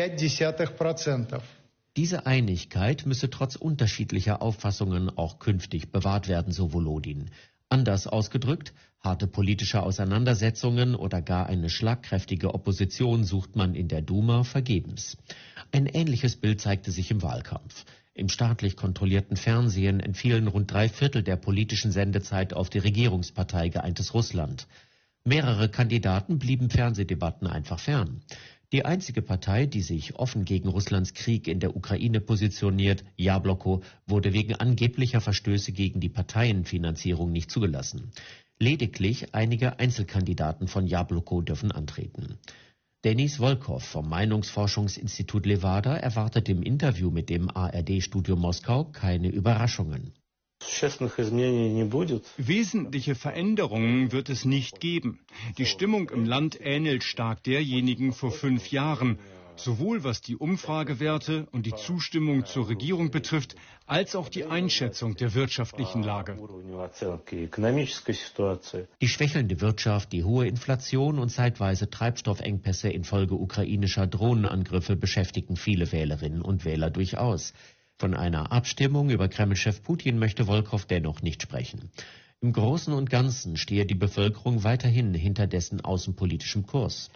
S22: Diese Einigkeit müsse trotz unterschiedlicher Auffassungen auch künftig bewahrt werden, so Volodin. Anders ausgedrückt, harte politische Auseinandersetzungen oder gar eine schlagkräftige Opposition sucht man in der Duma vergebens. Ein ähnliches Bild zeigte sich im Wahlkampf. Im staatlich kontrollierten Fernsehen entfielen rund 3/4 der politischen Sendezeit auf die Regierungspartei Geeintes Russland. Mehrere Kandidaten blieben Fernsehdebatten einfach fern. Die einzige Partei, die sich offen gegen Russlands Krieg in der Ukraine positioniert, Jabloko, wurde wegen angeblicher Verstöße gegen die Parteienfinanzierung nicht zugelassen. Lediglich einige Einzelkandidaten von Jabloko dürfen antreten. Denis Volkov vom Meinungsforschungsinstitut Levada erwartet im Interview mit dem ARD-Studio Moskau keine Überraschungen.
S23: Wesentliche Veränderungen wird es nicht geben. Die Stimmung im Land ähnelt stark derjenigen vor 5 Jahren, sowohl was die Umfragewerte und die Zustimmung zur Regierung betrifft, als auch die Einschätzung der wirtschaftlichen Lage.
S22: Die schwächelnde Wirtschaft, die hohe Inflation und zeitweise Treibstoffengpässe infolge ukrainischer Drohnenangriffe beschäftigen viele Wählerinnen und Wähler durchaus. Von einer Abstimmung über Kreml-Chef Putin möchte Volkov dennoch nicht sprechen. Im Großen und Ganzen stehe die Bevölkerung weiterhin hinter dessen außenpolitischem Kurs.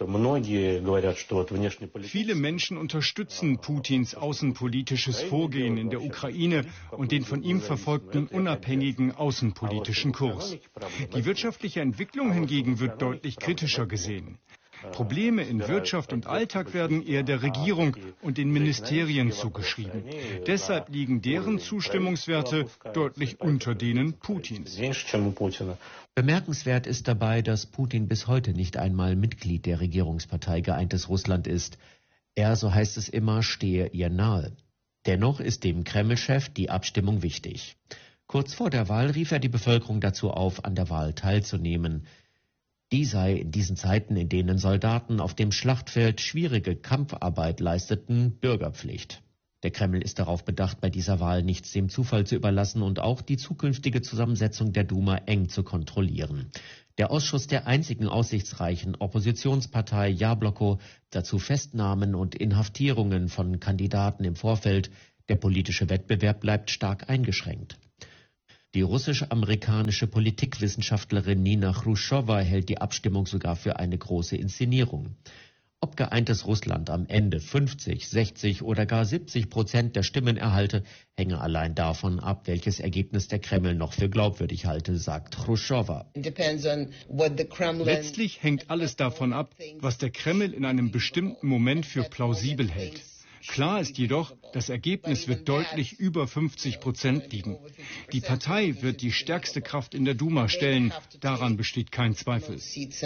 S23: Viele Menschen unterstützen Putins außenpolitisches Vorgehen in der Ukraine und den von ihm verfolgten unabhängigen außenpolitischen Kurs. Die wirtschaftliche Entwicklung hingegen wird deutlich kritischer gesehen. Probleme in Wirtschaft und Alltag werden eher der Regierung und den Ministerien zugeschrieben. Deshalb liegen deren Zustimmungswerte deutlich unter denen Putins.
S22: Bemerkenswert ist dabei, dass Putin bis heute nicht einmal Mitglied der Regierungspartei Geeintes Russland ist. Er, so heißt es immer, stehe ihr nahe. Dennoch ist dem Kreml-Chef die Abstimmung wichtig. Kurz vor der Wahl rief er die Bevölkerung dazu auf, an der Wahl teilzunehmen. Die sei in diesen Zeiten, in denen Soldaten auf dem Schlachtfeld schwierige Kampfarbeit leisteten, Bürgerpflicht. Der Kreml ist darauf bedacht, bei dieser Wahl nichts dem Zufall zu überlassen und auch die zukünftige Zusammensetzung der Duma eng zu kontrollieren. Der Ausschuss der einzigen aussichtsreichen Oppositionspartei Jabloko, dazu Festnahmen und Inhaftierungen von Kandidaten im Vorfeld. Der politische Wettbewerb bleibt stark eingeschränkt. Die russisch-amerikanische Politikwissenschaftlerin Nina Chruschewa hält die Abstimmung sogar für eine große Inszenierung. Ob geeintes Russland am Ende 50, 60 oder gar 70% der Stimmen erhalte, hänge allein davon ab, welches Ergebnis der Kreml noch für glaubwürdig halte, sagt Chruschewa.
S23: Letztlich hängt alles davon ab, was der Kreml in einem bestimmten Moment für plausibel hält. Klar ist jedoch, das Ergebnis wird deutlich über 50% liegen. Die Partei wird die stärkste Kraft in der Duma stellen, daran besteht kein Zweifel.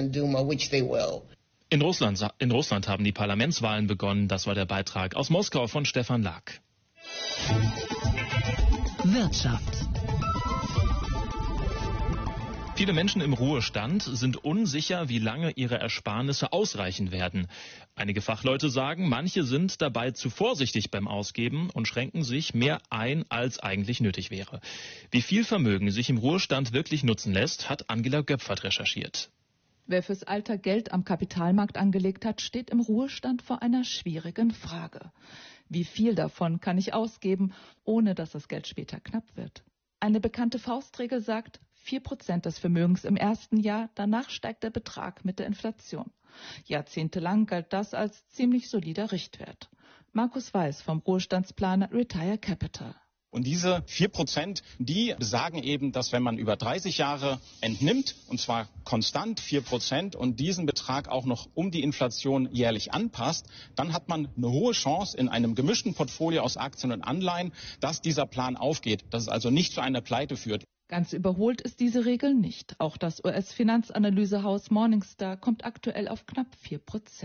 S21: In Russland haben die Parlamentswahlen begonnen. Das war der Beitrag aus Moskau von Stefan Lack.
S17: Wirtschaft.
S21: Viele Menschen im Ruhestand sind unsicher, wie lange ihre Ersparnisse ausreichen werden. Einige Fachleute sagen, manche sind dabei zu vorsichtig beim Ausgeben und schränken sich mehr ein, als eigentlich nötig wäre. Wie viel Vermögen sich im Ruhestand wirklich nutzen lässt, hat Angela Göpfert recherchiert.
S1: Wer fürs Alter Geld am Kapitalmarkt angelegt hat, steht im Ruhestand vor einer schwierigen Frage. Wie viel davon kann ich ausgeben, ohne dass das Geld später knapp wird? Eine bekannte Faustregel sagt, 4% des Vermögens im ersten Jahr, danach steigt der Betrag mit der Inflation. Jahrzehntelang galt das als ziemlich solider Richtwert. Markus Weiß vom Ruhestandsplaner Retire Capital.
S3: Und diese 4%, die besagen eben, dass wenn man über 30 Jahre entnimmt, und zwar konstant 4% und diesen Betrag auch noch um die Inflation jährlich anpasst, dann hat man eine hohe Chance in einem gemischten Portfolio aus Aktien und Anleihen, dass dieser Plan aufgeht, dass es also nicht zu einer Pleite führt.
S1: Ganz überholt ist diese Regel nicht. Auch das US-Finanzanalysehaus Morningstar kommt aktuell auf knapp 4%.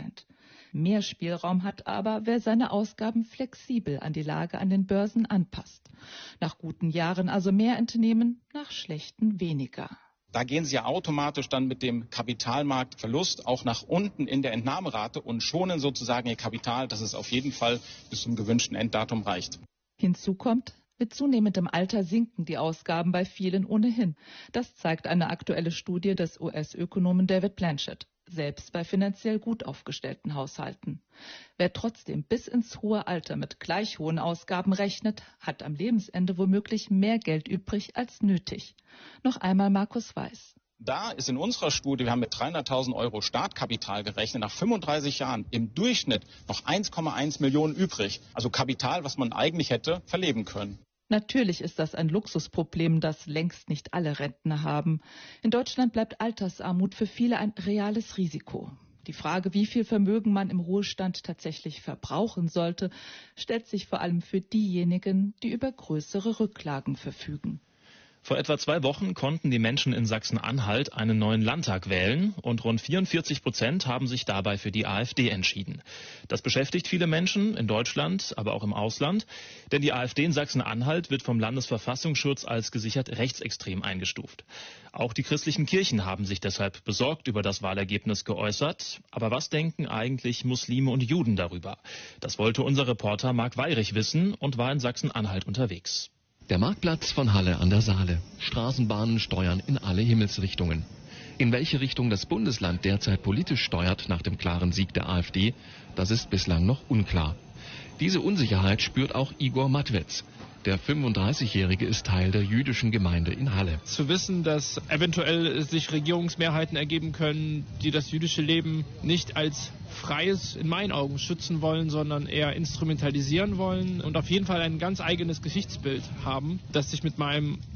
S1: Mehr Spielraum hat aber, wer seine Ausgaben flexibel an die Lage an den Börsen anpasst. Nach guten Jahren also mehr entnehmen, nach schlechten weniger.
S3: Da gehen Sie ja automatisch dann mit dem Kapitalmarktverlust auch nach unten in der Entnahmerate und schonen sozusagen Ihr Kapital, dass es auf jeden Fall bis zum gewünschten Enddatum reicht.
S1: Hinzu kommt, mit zunehmendem Alter sinken die Ausgaben bei vielen ohnehin. Das zeigt eine aktuelle Studie des US-Ökonomen David Blanchett, selbst bei finanziell gut aufgestellten Haushalten. Wer trotzdem bis ins hohe Alter mit gleich hohen Ausgaben rechnet, hat am Lebensende womöglich mehr Geld übrig als nötig. Noch einmal Markus Weiß.
S3: Da ist in unserer Studie, wir haben mit 300.000 Euro Startkapital gerechnet, nach 35 Jahren im Durchschnitt noch 1,1 Millionen übrig. Also Kapital, was man eigentlich hätte verleben können.
S1: Natürlich ist das ein Luxusproblem, das längst nicht alle Rentner haben. In Deutschland bleibt Altersarmut für viele ein reales Risiko. Die Frage, wie viel Vermögen man im Ruhestand tatsächlich verbrauchen sollte, stellt sich vor allem für diejenigen, die über größere Rücklagen verfügen.
S21: Vor etwa 2 Wochen konnten die Menschen in Sachsen-Anhalt einen neuen Landtag wählen und rund 44% haben sich dabei für die AfD entschieden. Das beschäftigt viele Menschen in Deutschland, aber auch im Ausland, denn die AfD in Sachsen-Anhalt wird vom Landesverfassungsschutz als gesichert rechtsextrem eingestuft. Auch die christlichen Kirchen haben sich deshalb besorgt über das Wahlergebnis geäußert. Aber was denken eigentlich Muslime und Juden darüber? Das wollte unser Reporter Marc Weyrich wissen und war in Sachsen-Anhalt unterwegs.
S4: Der Marktplatz von Halle an der Saale. Straßenbahnen steuern in alle Himmelsrichtungen. In welche Richtung das Bundesland derzeit politisch steuert nach dem klaren Sieg der AfD, das ist bislang noch unklar. Diese Unsicherheit spürt auch Igor Matwetz. Der 35-Jährige ist Teil der jüdischen Gemeinde in Halle.
S24: Zu wissen, dass eventuell sich Regierungsmehrheiten ergeben können, die das jüdische Leben nicht als freies, in meinen Augen, schützen wollen, sondern eher instrumentalisieren wollen und auf jeden Fall ein ganz eigenes Geschichtsbild haben, das sich mit meinem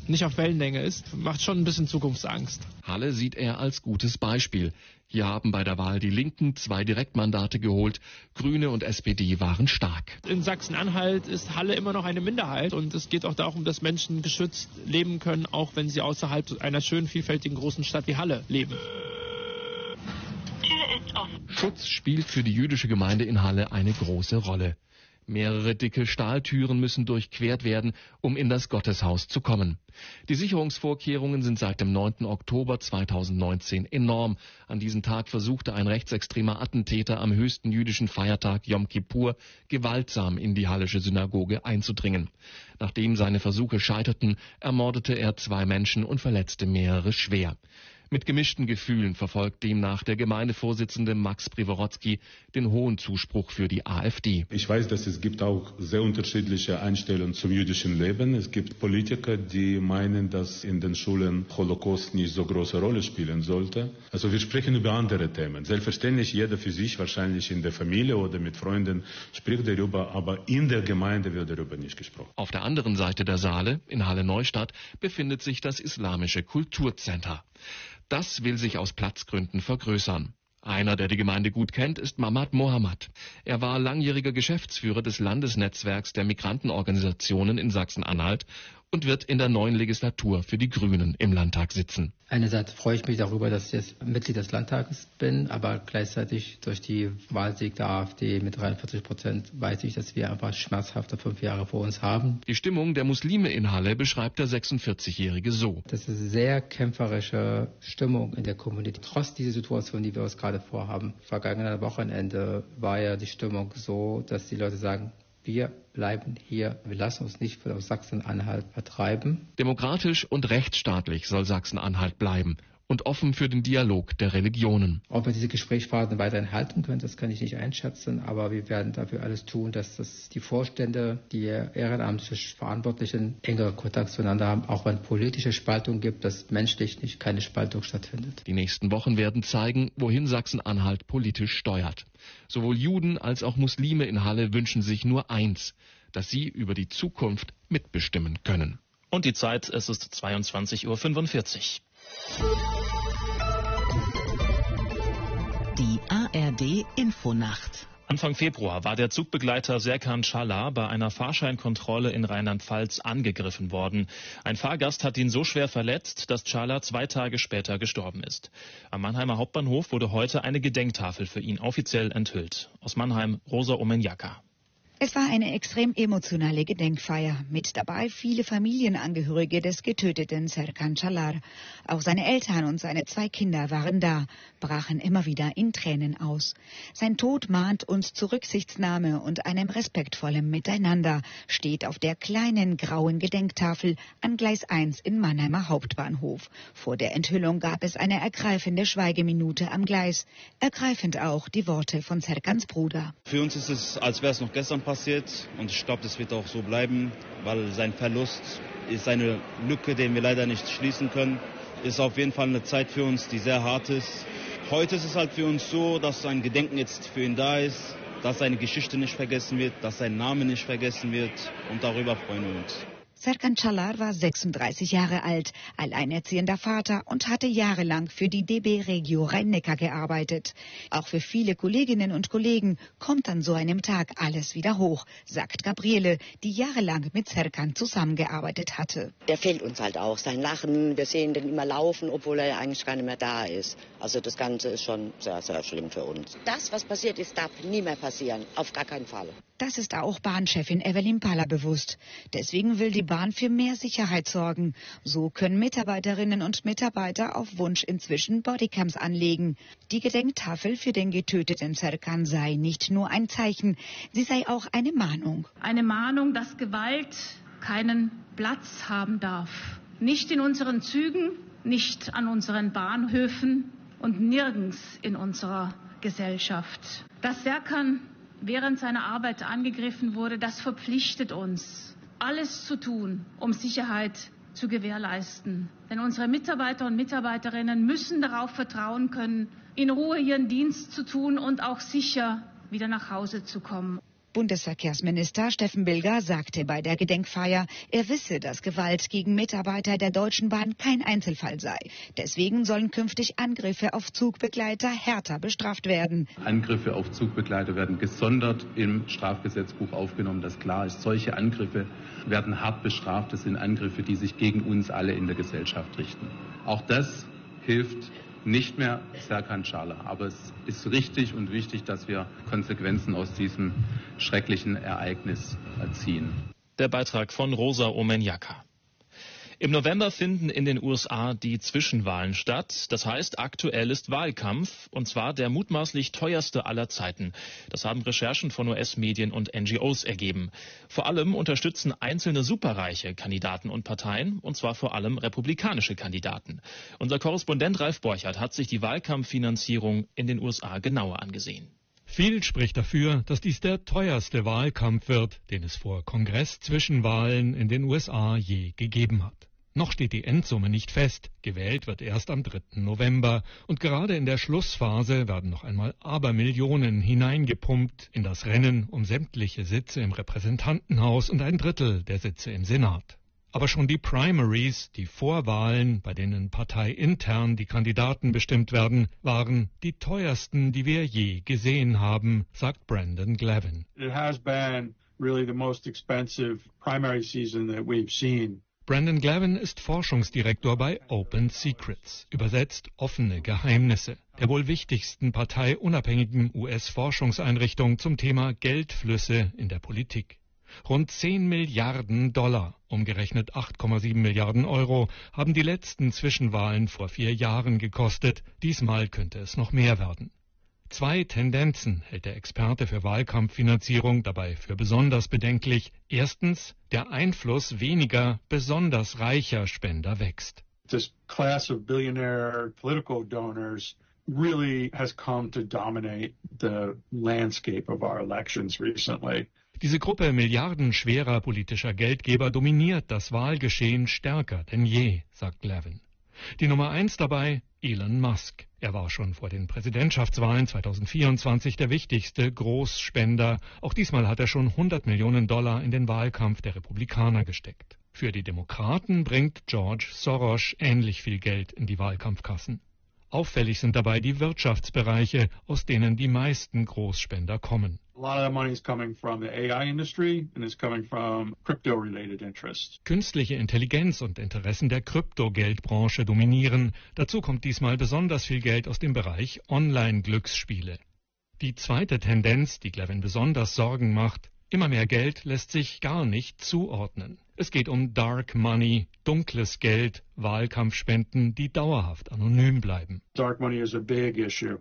S24: nicht auf Wellenlänge ist, macht schon ein bisschen Zukunftsangst.
S4: Halle sieht er als gutes Beispiel. Hier haben bei der Wahl die Linken 2 Direktmandate geholt. Grüne und SPD waren stark.
S24: In Sachsen-Anhalt ist Halle immer noch eine Minderheit und es geht auch darum, dass Menschen geschützt leben können, auch wenn sie außerhalb einer schönen, vielfältigen großen Stadt wie Halle leben.
S4: Schutz spielt für die jüdische Gemeinde in Halle eine große Rolle. Mehrere dicke Stahltüren müssen durchquert werden, um in das Gotteshaus zu kommen. Die Sicherungsvorkehrungen sind seit dem 9. Oktober 2019 enorm. An diesem Tag versuchte ein rechtsextremer Attentäter am höchsten jüdischen Feiertag Yom Kippur gewaltsam in die hallische Synagoge einzudringen. Nachdem seine Versuche scheiterten, ermordete er 2 Menschen und verletzte mehrere schwer. Mit gemischten Gefühlen verfolgt demnach der Gemeindevorsitzende Max Privorotsky den hohen Zuspruch für die AfD.
S5: Ich weiß, dass es gibt auch sehr unterschiedliche Einstellungen zum jüdischen Leben. Es gibt Politiker, die meinen, dass in den Schulen Holocaust nicht so große Rolle spielen sollte. Also wir sprechen über andere Themen. Selbstverständlich jeder für sich, wahrscheinlich in der Familie oder mit Freunden, spricht darüber, aber in der Gemeinde wird darüber nicht gesprochen.
S4: Auf der anderen Seite der Saale, in Halle-Neustadt, befindet sich das Islamische Kulturcenter. Das will sich aus Platzgründen vergrößern. Einer, der die Gemeinde gut kennt, ist Mamad Mohammad. Er war langjähriger Geschäftsführer des Landesnetzwerks der Migrantenorganisationen in Sachsen-Anhalt und wird in der neuen Legislatur für die Grünen im Landtag sitzen.
S6: Einerseits freue ich mich darüber, dass ich jetzt Mitglied des Landtages bin, aber gleichzeitig durch die Wahlsieg der AfD mit 43% weiß ich, dass wir einfach schmerzhafte 5 Jahre vor uns haben.
S4: Die Stimmung der Muslime in Halle beschreibt der 46-Jährige so.
S6: Das ist eine sehr kämpferische Stimmung in der Community. Trotz dieser Situation, die wir uns gerade vorhaben. Vergangenes Wochenende war ja die Stimmung so, dass die Leute sagen, wir bleiben hier, wir lassen uns nicht aus Sachsen-Anhalt vertreiben.
S4: Demokratisch und rechtsstaatlich soll Sachsen-Anhalt bleiben und offen für den Dialog der Religionen.
S6: Ob wir diese Gesprächsphasen weiterhin halten können, das kann ich nicht einschätzen, aber wir werden dafür alles tun, dass die Vorstände, die ehrenamtlich Verantwortlichen engeren Kontakt zueinander haben, auch wenn politische Spaltung gibt, dass menschlich nicht keine Spaltung stattfindet.
S4: Die nächsten Wochen werden zeigen, wohin Sachsen-Anhalt politisch steuert. Sowohl Juden als auch Muslime in Halle wünschen sich nur eins, dass sie über die Zukunft mitbestimmen können.
S21: Und die Zeit, es ist 22:45 Uhr.
S17: Die ARD Infonacht.
S21: Anfang Februar war der Zugbegleiter Serkan Çalar bei einer Fahrscheinkontrolle in Rheinland-Pfalz angegriffen worden. Ein Fahrgast hat ihn so schwer verletzt, dass Çalar 2 Tage später gestorben ist. Am Mannheimer Hauptbahnhof wurde heute eine Gedenktafel für ihn offiziell enthüllt. Aus Mannheim, Rosa Omenjaka.
S7: Es war eine extrem emotionale Gedenkfeier. Mit dabei viele Familienangehörige des getöteten Serkan Çalar. Auch seine Eltern und seine 2 Kinder waren da, brachen immer wieder in Tränen aus. Sein Tod mahnt uns zu Rücksichtnahme und einem respektvollen Miteinander, steht auf der kleinen grauen Gedenktafel an Gleis 1 in Mannheimer Hauptbahnhof. Vor der Enthüllung gab es eine ergreifende Schweigeminute am Gleis. Ergreifend auch die Worte von Serkans Bruder.
S9: Für uns ist es, als wäre es noch gestern passiert und ich glaube, das wird auch so bleiben, weil sein Verlust ist eine Lücke, den wir leider nicht schließen können. Ist auf jeden Fall eine Zeit für uns, die sehr hart ist. Heute ist es halt für uns so, dass ein Gedenken jetzt für ihn da ist, dass seine Geschichte nicht vergessen wird, dass sein Name nicht vergessen wird und darüber freuen wir uns.
S7: Serkan Çalar war 36 Jahre alt, alleinerziehender Vater und hatte jahrelang für die DB Regio Rhein-Neckar gearbeitet. Auch für viele Kolleginnen und Kollegen kommt an so einem Tag alles wieder hoch, sagt Gabriele, die jahrelang mit Serkan zusammengearbeitet hatte.
S25: Der fehlt uns halt auch, sein Lachen, wir sehen den immer laufen, obwohl er eigentlich gar nicht mehr da ist. Also das Ganze ist schon sehr, sehr schlimm für uns. Das, was passiert ist, darf nie mehr passieren, auf gar keinen Fall.
S7: Das ist auch Bahnchefin Evelyn Paller bewusst. Deswegen will die Bahn für mehr Sicherheit sorgen. So können Mitarbeiterinnen und Mitarbeiter auf Wunsch inzwischen Bodycams anlegen. Die Gedenktafel für den getöteten Serkan sei nicht nur ein Zeichen, sie sei auch eine Mahnung.
S26: Eine Mahnung, dass Gewalt keinen Platz haben darf. Nicht in unseren Zügen, nicht an unseren Bahnhöfen und nirgends in unserer Gesellschaft. Dass Serkan während seiner Arbeit angegriffen wurde, das verpflichtet uns, alles zu tun, um Sicherheit zu gewährleisten. Denn unsere Mitarbeiter und Mitarbeiterinnen müssen darauf vertrauen können, in Ruhe ihren Dienst zu tun und auch sicher wieder nach Hause zu kommen.
S7: Bundesverkehrsminister Steffen Bilger sagte bei der Gedenkfeier, er wisse, dass Gewalt gegen Mitarbeiter der Deutschen Bahn kein Einzelfall sei. Deswegen sollen künftig Angriffe auf Zugbegleiter härter bestraft werden.
S8: Angriffe auf Zugbegleiter werden gesondert im Strafgesetzbuch aufgenommen, dass klar ist, solche Angriffe werden hart bestraft. Das sind Angriffe, die sich gegen uns alle in der Gesellschaft richten. Auch das hilft nicht mehr Serkan Çağlar. Aber es ist richtig und wichtig, dass wir Konsequenzen aus diesem schrecklichen Ereignis ziehen.
S21: Der Beitrag von Rosa Omenjaka. Im November finden in den USA die Zwischenwahlen statt. Das heißt, aktuell ist Wahlkampf, und zwar der mutmaßlich teuerste aller Zeiten. Das haben Recherchen von US-Medien und NGOs ergeben. Vor allem unterstützen einzelne superreiche Kandidaten und Parteien, und zwar vor allem republikanische Kandidaten. Unser Korrespondent Ralf Borchert hat sich die Wahlkampffinanzierung in den USA genauer angesehen.
S10: Viel spricht dafür, dass dies der teuerste Wahlkampf wird, den es vor Kongress-Zwischenwahlen in den USA je gegeben hat. Noch steht die Endsumme nicht fest. Gewählt wird erst am 3. November. Und gerade in der Schlussphase werden noch einmal Abermillionen hineingepumpt in das Rennen um sämtliche Sitze im Repräsentantenhaus und 1/3 der Sitze im Senat. Aber schon die Primaries, die Vorwahlen, bei denen parteiintern die Kandidaten bestimmt werden, waren die teuersten, die wir je gesehen haben, sagt Brandon Glavin.
S12: It has been really the most expensive primary season that we've seen.
S10: Brandon Glavin ist Forschungsdirektor bei Open Secrets, übersetzt offene Geheimnisse, der wohl wichtigsten parteiunabhängigen US-Forschungseinrichtung zum Thema Geldflüsse in der Politik. Rund 10 Milliarden $, umgerechnet 8,7 Milliarden Euro, haben die letzten Zwischenwahlen vor 4 Jahren gekostet. Diesmal könnte es noch mehr werden. 2 Tendenzen hält der Experte für Wahlkampffinanzierung dabei für besonders bedenklich. Erstens, der Einfluss weniger, besonders reicher Spender wächst.
S12: This class of billionaire political donors really has come to dominate the landscape of our elections recently.
S10: Diese Gruppe milliardenschwerer politischer Geldgeber dominiert das Wahlgeschehen stärker denn je, sagt Glavin. Die Nummer 1 dabei, Elon Musk. Er war schon vor den Präsidentschaftswahlen 2024 der wichtigste Großspender. Auch diesmal hat er schon $100 Millionen in den Wahlkampf der Republikaner gesteckt. Für die Demokraten bringt George Soros ähnlich viel Geld in die Wahlkampfkassen. Auffällig sind dabei die Wirtschaftsbereiche, aus denen die meisten Großspender kommen.
S12: A lot of that money is coming from the AI industry and is coming from crypto-related interests.
S10: Künstliche Intelligenz und Interessen der Kryptogeldbranche dominieren. Dazu kommt diesmal besonders viel Geld aus dem Bereich Online-Glücksspiele. Die zweite Tendenz, die Glavin besonders Sorgen macht: immer mehr Geld lässt sich gar nicht zuordnen. Es geht um Dark Money, dunkles Geld, Wahlkampfspenden, die dauerhaft anonym bleiben.
S12: Dark money is a big issue.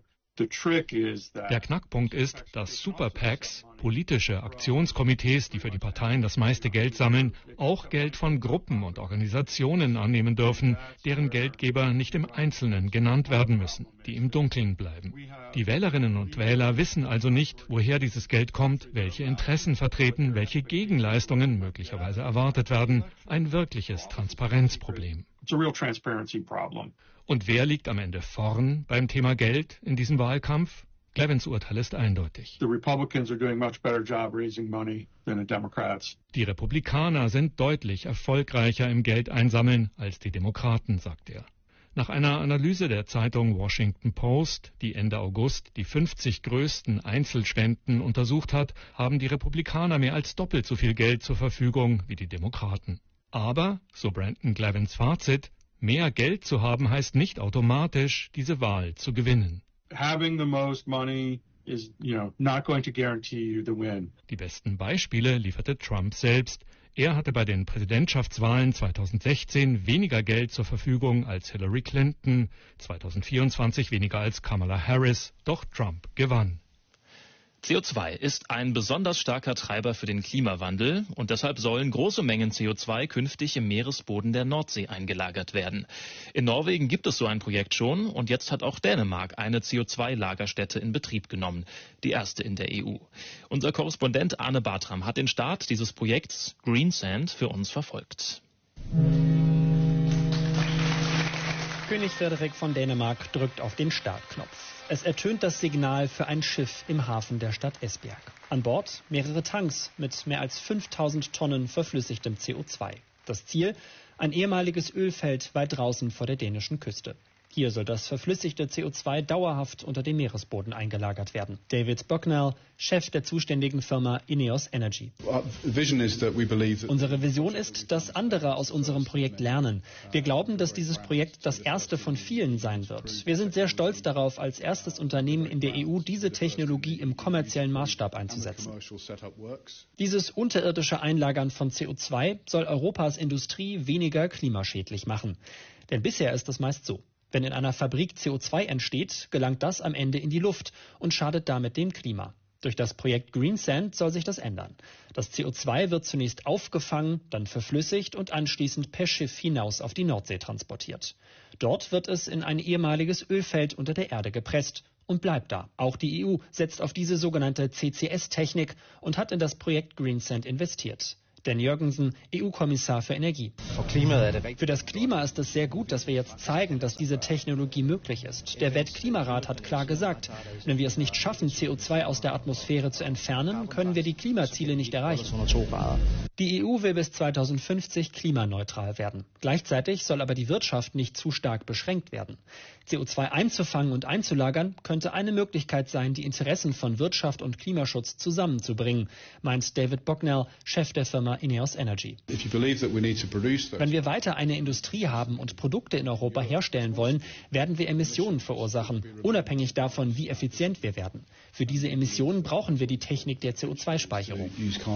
S10: Der Knackpunkt ist, dass Super PACs, politische Aktionskomitees, die für die Parteien das meiste Geld sammeln, auch Geld von Gruppen und Organisationen annehmen dürfen, deren Geldgeber nicht im Einzelnen genannt werden müssen, die im Dunkeln bleiben. Die Wählerinnen und Wähler wissen also nicht, woher dieses Geld kommt, welche Interessen vertreten, welche Gegenleistungen möglicherweise erwartet werden. Ein wirkliches Transparenzproblem.
S12: It's a real transparency problem.
S10: Und wer liegt am Ende vorn beim Thema Geld in diesem Wahlkampf? Glavins Urteil ist eindeutig.
S12: The Republicans are doing a much better job raising money than the Democrats.
S10: Die Republikaner sind deutlich erfolgreicher im Geld einsammeln als die Demokraten, sagt er. Nach einer Analyse der Zeitung Washington Post, die Ende August die 50 größten Einzelspenden untersucht hat, haben die Republikaner mehr als doppelt so viel Geld zur Verfügung wie die Demokraten. Aber, so Brandon Glavins Fazit, mehr Geld zu haben heißt nicht automatisch, diese Wahl zu gewinnen.
S12: Having the most money is, not going to guarantee you the win.
S10: Die besten Beispiele lieferte Trump selbst. Er hatte bei den Präsidentschaftswahlen 2016 weniger Geld zur Verfügung als Hillary Clinton, 2024 weniger als Kamala Harris, doch Trump gewann.
S21: CO2 ist ein besonders starker Treiber für den Klimawandel und deshalb sollen große Mengen CO2 künftig im Meeresboden der Nordsee eingelagert werden. In Norwegen gibt es so ein Projekt schon und jetzt hat auch Dänemark eine CO2-Lagerstätte in Betrieb genommen, die erste in der EU. Unser Korrespondent Arne Bartram hat den Start dieses Projekts Greensand für uns verfolgt.
S2: König Frederik von Dänemark drückt auf den Startknopf. Es ertönt das Signal für ein Schiff im Hafen der Stadt Esbjerg. An Bord mehrere Tanks mit mehr als 5000 Tonnen verflüssigtem CO2. Das Ziel? Ein ehemaliges Ölfeld weit draußen vor der dänischen Küste. Hier soll das verflüssigte CO2 dauerhaft unter dem Meeresboden eingelagert werden. David Bucknell, Chef der zuständigen Firma INEOS Energy. Unsere Vision ist, dass andere aus unserem Projekt lernen. Wir glauben, dass dieses Projekt das erste von vielen sein wird. Wir sind sehr stolz darauf, als erstes Unternehmen in der EU diese Technologie im kommerziellen Maßstab einzusetzen. Dieses unterirdische Einlagern von CO2 soll Europas Industrie weniger klimaschädlich machen. Denn bisher ist es meist so. Wenn in einer Fabrik CO2 entsteht, gelangt das am Ende in die Luft und schadet damit dem Klima. Durch das Projekt Greensand soll sich das ändern. Das CO2 wird zunächst aufgefangen, dann verflüssigt und anschließend per Schiff hinaus auf die Nordsee transportiert. Dort wird es in ein ehemaliges Ölfeld unter der Erde gepresst und bleibt da. Auch die EU setzt auf diese sogenannte CCS-Technik und hat in das Projekt Greensand investiert. Dan Jørgensen, EU-Kommissar für Energie. Für das Klima ist es sehr gut, dass wir jetzt zeigen, dass diese Technologie möglich ist. Der Weltklimarat hat klar gesagt, wenn wir es nicht schaffen, CO2 aus der Atmosphäre zu entfernen, können wir die Klimaziele nicht erreichen. Die EU will bis 2050 klimaneutral werden. Gleichzeitig soll aber die Wirtschaft nicht zu stark beschränkt werden. CO2 einzufangen und einzulagern könnte eine Möglichkeit sein, die Interessen von Wirtschaft und Klimaschutz zusammenzubringen, meint David Bucknell, Chef der Firma INEOS Energy. Wenn wir weiter eine Industrie haben und Produkte in Europa herstellen wollen, werden wir Emissionen verursachen, unabhängig davon, wie effizient wir werden. Für diese Emissionen brauchen wir die Technik der CO2-Speicherung.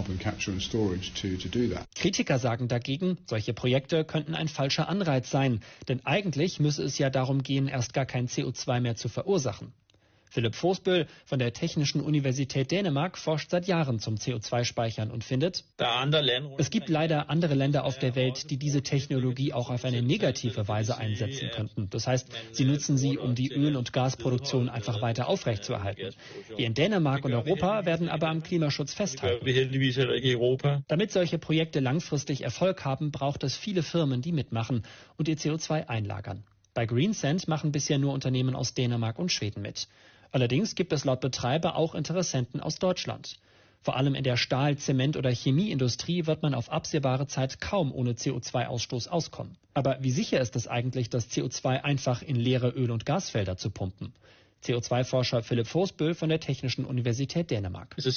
S2: Kritiker sagen dagegen, solche Projekte könnten ein falscher Anreiz sein, denn eigentlich müsse es ja darum gehen, erst gar kein CO2 mehr zu verursachen. Philipp Voßbøl von der Technischen Universität Dänemark forscht seit Jahren zum CO2-Speichern und findet, es gibt leider andere Länder auf der Welt, die diese Technologie auch auf eine negative Weise einsetzen könnten. Das heißt, sie nutzen sie, um die Öl- und Gasproduktion einfach weiter aufrechtzuerhalten. Wir in Dänemark und Europa werden aber am Klimaschutz festhalten. Damit solche Projekte langfristig Erfolg haben, braucht es viele Firmen, die mitmachen und ihr CO2 einlagern. Bei Greensand machen bisher nur Unternehmen aus Dänemark und Schweden mit. Allerdings gibt es laut Betreiber auch Interessenten aus Deutschland. Vor allem in der Stahl-, Zement- oder Chemieindustrie wird man auf absehbare Zeit kaum ohne CO2-Ausstoß auskommen. Aber wie sicher ist es eigentlich, das CO2 einfach in leere Öl- und Gasfelder zu pumpen? CO2-Forscher Philipp Voßbøl von der Technischen Universität Dänemark. Das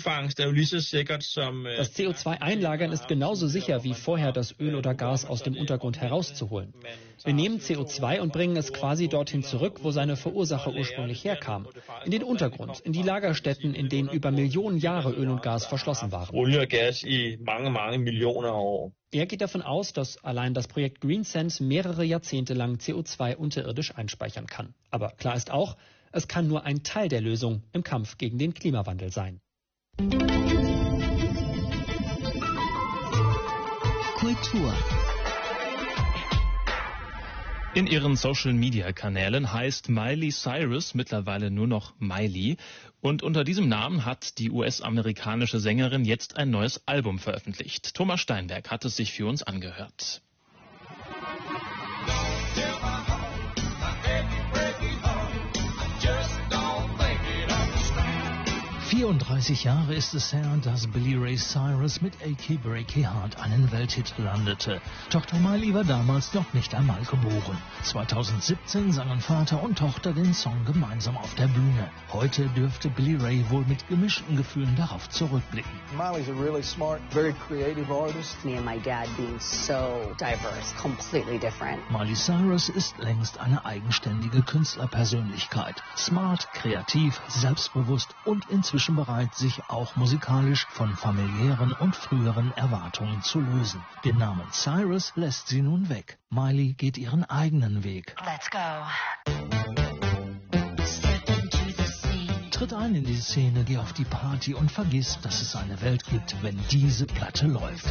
S2: CO2-Einlagern ist genauso sicher wie vorher das Öl oder Gas aus dem Untergrund herauszuholen. Wir nehmen CO2 und bringen es quasi dorthin zurück, wo seine Verursacher ursprünglich herkamen. In den Untergrund, in die Lagerstätten, in denen über Millionen Jahre Öl und Gas verschlossen waren. Er geht davon aus, dass allein das Projekt Greensand mehrere Jahrzehnte lang CO2 unterirdisch einspeichern kann. Aber klar ist auch, es kann nur ein Teil der Lösung im Kampf gegen den Klimawandel sein.
S17: Kultur.
S21: In ihren Social-Media-Kanälen heißt Miley Cyrus mittlerweile nur noch Miley. Und unter diesem Namen hat die US-amerikanische Sängerin jetzt ein neues Album veröffentlicht. Thomas Steinberg hat es sich für uns angehört.
S11: 34 Jahre ist es her, dass Billy Ray Cyrus mit Achy Breaky Heart einen Welthit landete. Tochter Miley war damals noch nicht einmal geboren. 2017 sangen Vater und Tochter den Song gemeinsam auf der Bühne. Heute dürfte Billy Ray wohl mit gemischten Gefühlen darauf zurückblicken.
S13: Miley's a really smart, very creative artist. Me and my dad being so diverse, completely different.
S11: Miley Cyrus ist längst eine eigenständige Künstlerpersönlichkeit. Smart, kreativ, selbstbewusst und inzwischen bereit, sich auch musikalisch von familiären und früheren Erwartungen zu lösen. Den Namen Cyrus lässt sie nun weg. Miley geht ihren eigenen Weg.
S17: Let's go.
S11: Tritt ein in die Szene, geh auf die Party und vergiss, dass es eine Welt gibt, wenn diese Platte läuft.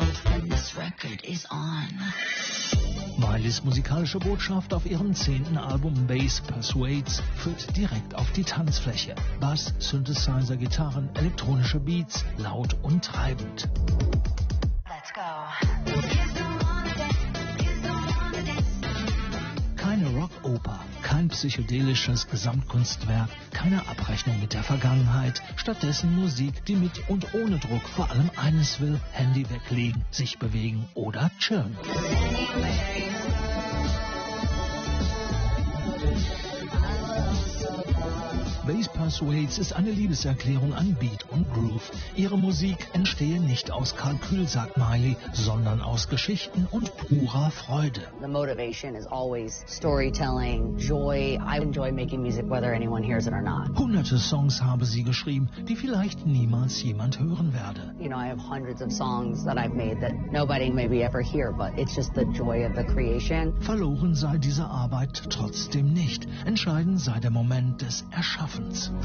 S11: Mileys musikalische Botschaft auf ihrem 10. Album Bass Persuades führt direkt auf die Tanzfläche. Bass, Synthesizer, Gitarren, elektronische Beats, laut und treibend.
S17: Let's go.
S11: Kein psychedelisches Gesamtkunstwerk, keine Abrechnung mit der Vergangenheit. Stattdessen Musik, die mit und ohne Druck vor allem eines will: Handy weglegen, sich bewegen oder chillen. Bass Persuades ist eine Liebeserklärung an Beat und Groove. Ihre Musik entstehe nicht aus Kalkül, sagt Miley, sondern aus Geschichten und purer Freude.
S13: The motivation is always storytelling, joy. I enjoy making music whether anyone hears it or not.
S11: Hunderte Songs habe sie geschrieben, die vielleicht niemals jemand hören werde.
S13: You know, I have hundreds of songs that I've made that nobody maybe ever hear, but it's just the joy of the creation.
S11: Verloren sei diese Arbeit trotzdem nicht. Entscheidend sei der Moment des Erschaffens.